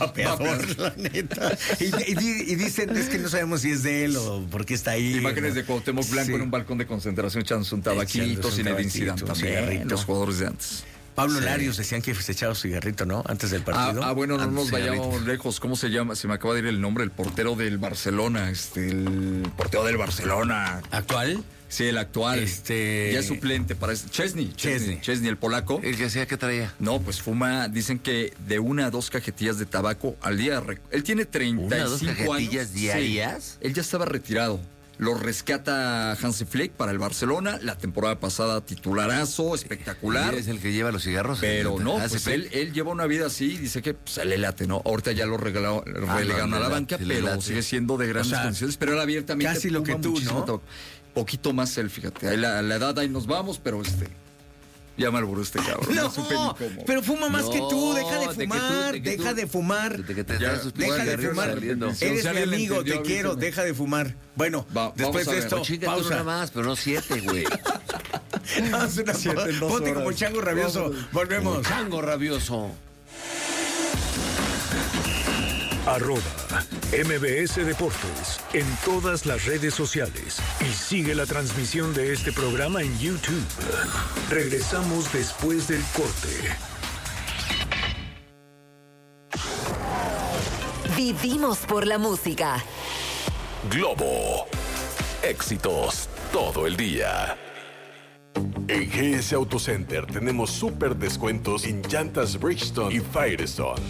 W: vapeador, la neta. Y, y, y dicen, es que no sabemos si es de él o por qué está ahí.
Y: Imágenes
W: ¿no?
Y: de Cuauhtémoc Blanco sí. en un balcón de concentración echándose un tabaquito,
W: Echándose un
Y: Zinedine
W: tabaquito,
Y: Zidane también, los jugadores de antes.
W: Pablo
Y: Sí.
W: Larios decían que se echaba su cigarrito, ¿no? Antes del partido.
Y: Ah, ah, bueno, no
W: Antes
Y: nos
W: del
Y: vayamos
W: cigarrito.
Y: lejos. ¿Cómo se llama? Se me acaba de ir el nombre, el portero del Barcelona, este, el portero del Barcelona.
W: ¿Actual?
Y: Sí, el actual.
W: Este...
Y: Ya es suplente para este. Chesney, Chesney,
W: Chesney.
Y: Chesney, el polaco.
X: ¿El que hacía qué traía?
Y: No, pues fuma, dicen que de una a dos cajetillas de tabaco al día. Él tiene treinta y cinco
X: ¿Una, dos cajetillas
Y: años.
X: diarias?
Y: Sí, él ya estaba retirado. Lo rescata Hansi Flick para el Barcelona. La temporada pasada titularazo, espectacular.
X: ¿Y es el que lleva los cigarros?
Y: Pero no,
X: Hansi
Y: pues
X: Flick.
Y: él, él lleva una vida así, dice que pues, le late, ¿no? Ahorita ya lo regaló, relegaron
X: no,
Y: a la
X: le
Y: banca,
X: late, le
Y: pero
X: late.
Y: sigue siendo de grandes
W: O sea,
Y: condiciones. Pero él abiertamente
W: casi lo que
Y: fuma
W: tú,
Y: muchísimo
W: ¿no?
Y: tabaco. Poquito más él, fíjate. Ahí la, la edad ahí nos vamos, pero este... Ya me alburó este cabrón.
W: No,
Y: supe ni cómo.
W: pero fuma más que tú, deja de
X: de que tú,
W: fumar,
X: de que
W: deja
X: tú-
W: de fumar.
X: De que te
Y: Ya,
X: traes sus
W: Deja de
X: cigarrillos
W: fumar.
X: saliendo.
Y: Si
W: Eres mi
Y: alguien le
W: amigo,
Y: entendió,
W: te quiero,
Y: avísame.
W: deja de fumar. Bueno,
Y: Va,
W: después
Y: vamos a
W: de
Y: ver.
W: esto,
X: Chinga tú
W: pausa.
X: nada más, pero no siete, güey.
W: Haz una
Y: Siete
W: pausa.
Y: en dos
W: Ponte
Y: horas.
W: como chango rabioso. Volvemos.
X: Chango rabioso.
J: Arroba M B S Deportes en todas las redes sociales y sigue la transmisión de este programa en YouTube. Regresamos después del corte.
K: Vivimos por la música.
F: Globo. Éxitos todo el día.
Q: En G S Auto Center tenemos súper descuentos en llantas Bridgestone y Firestone.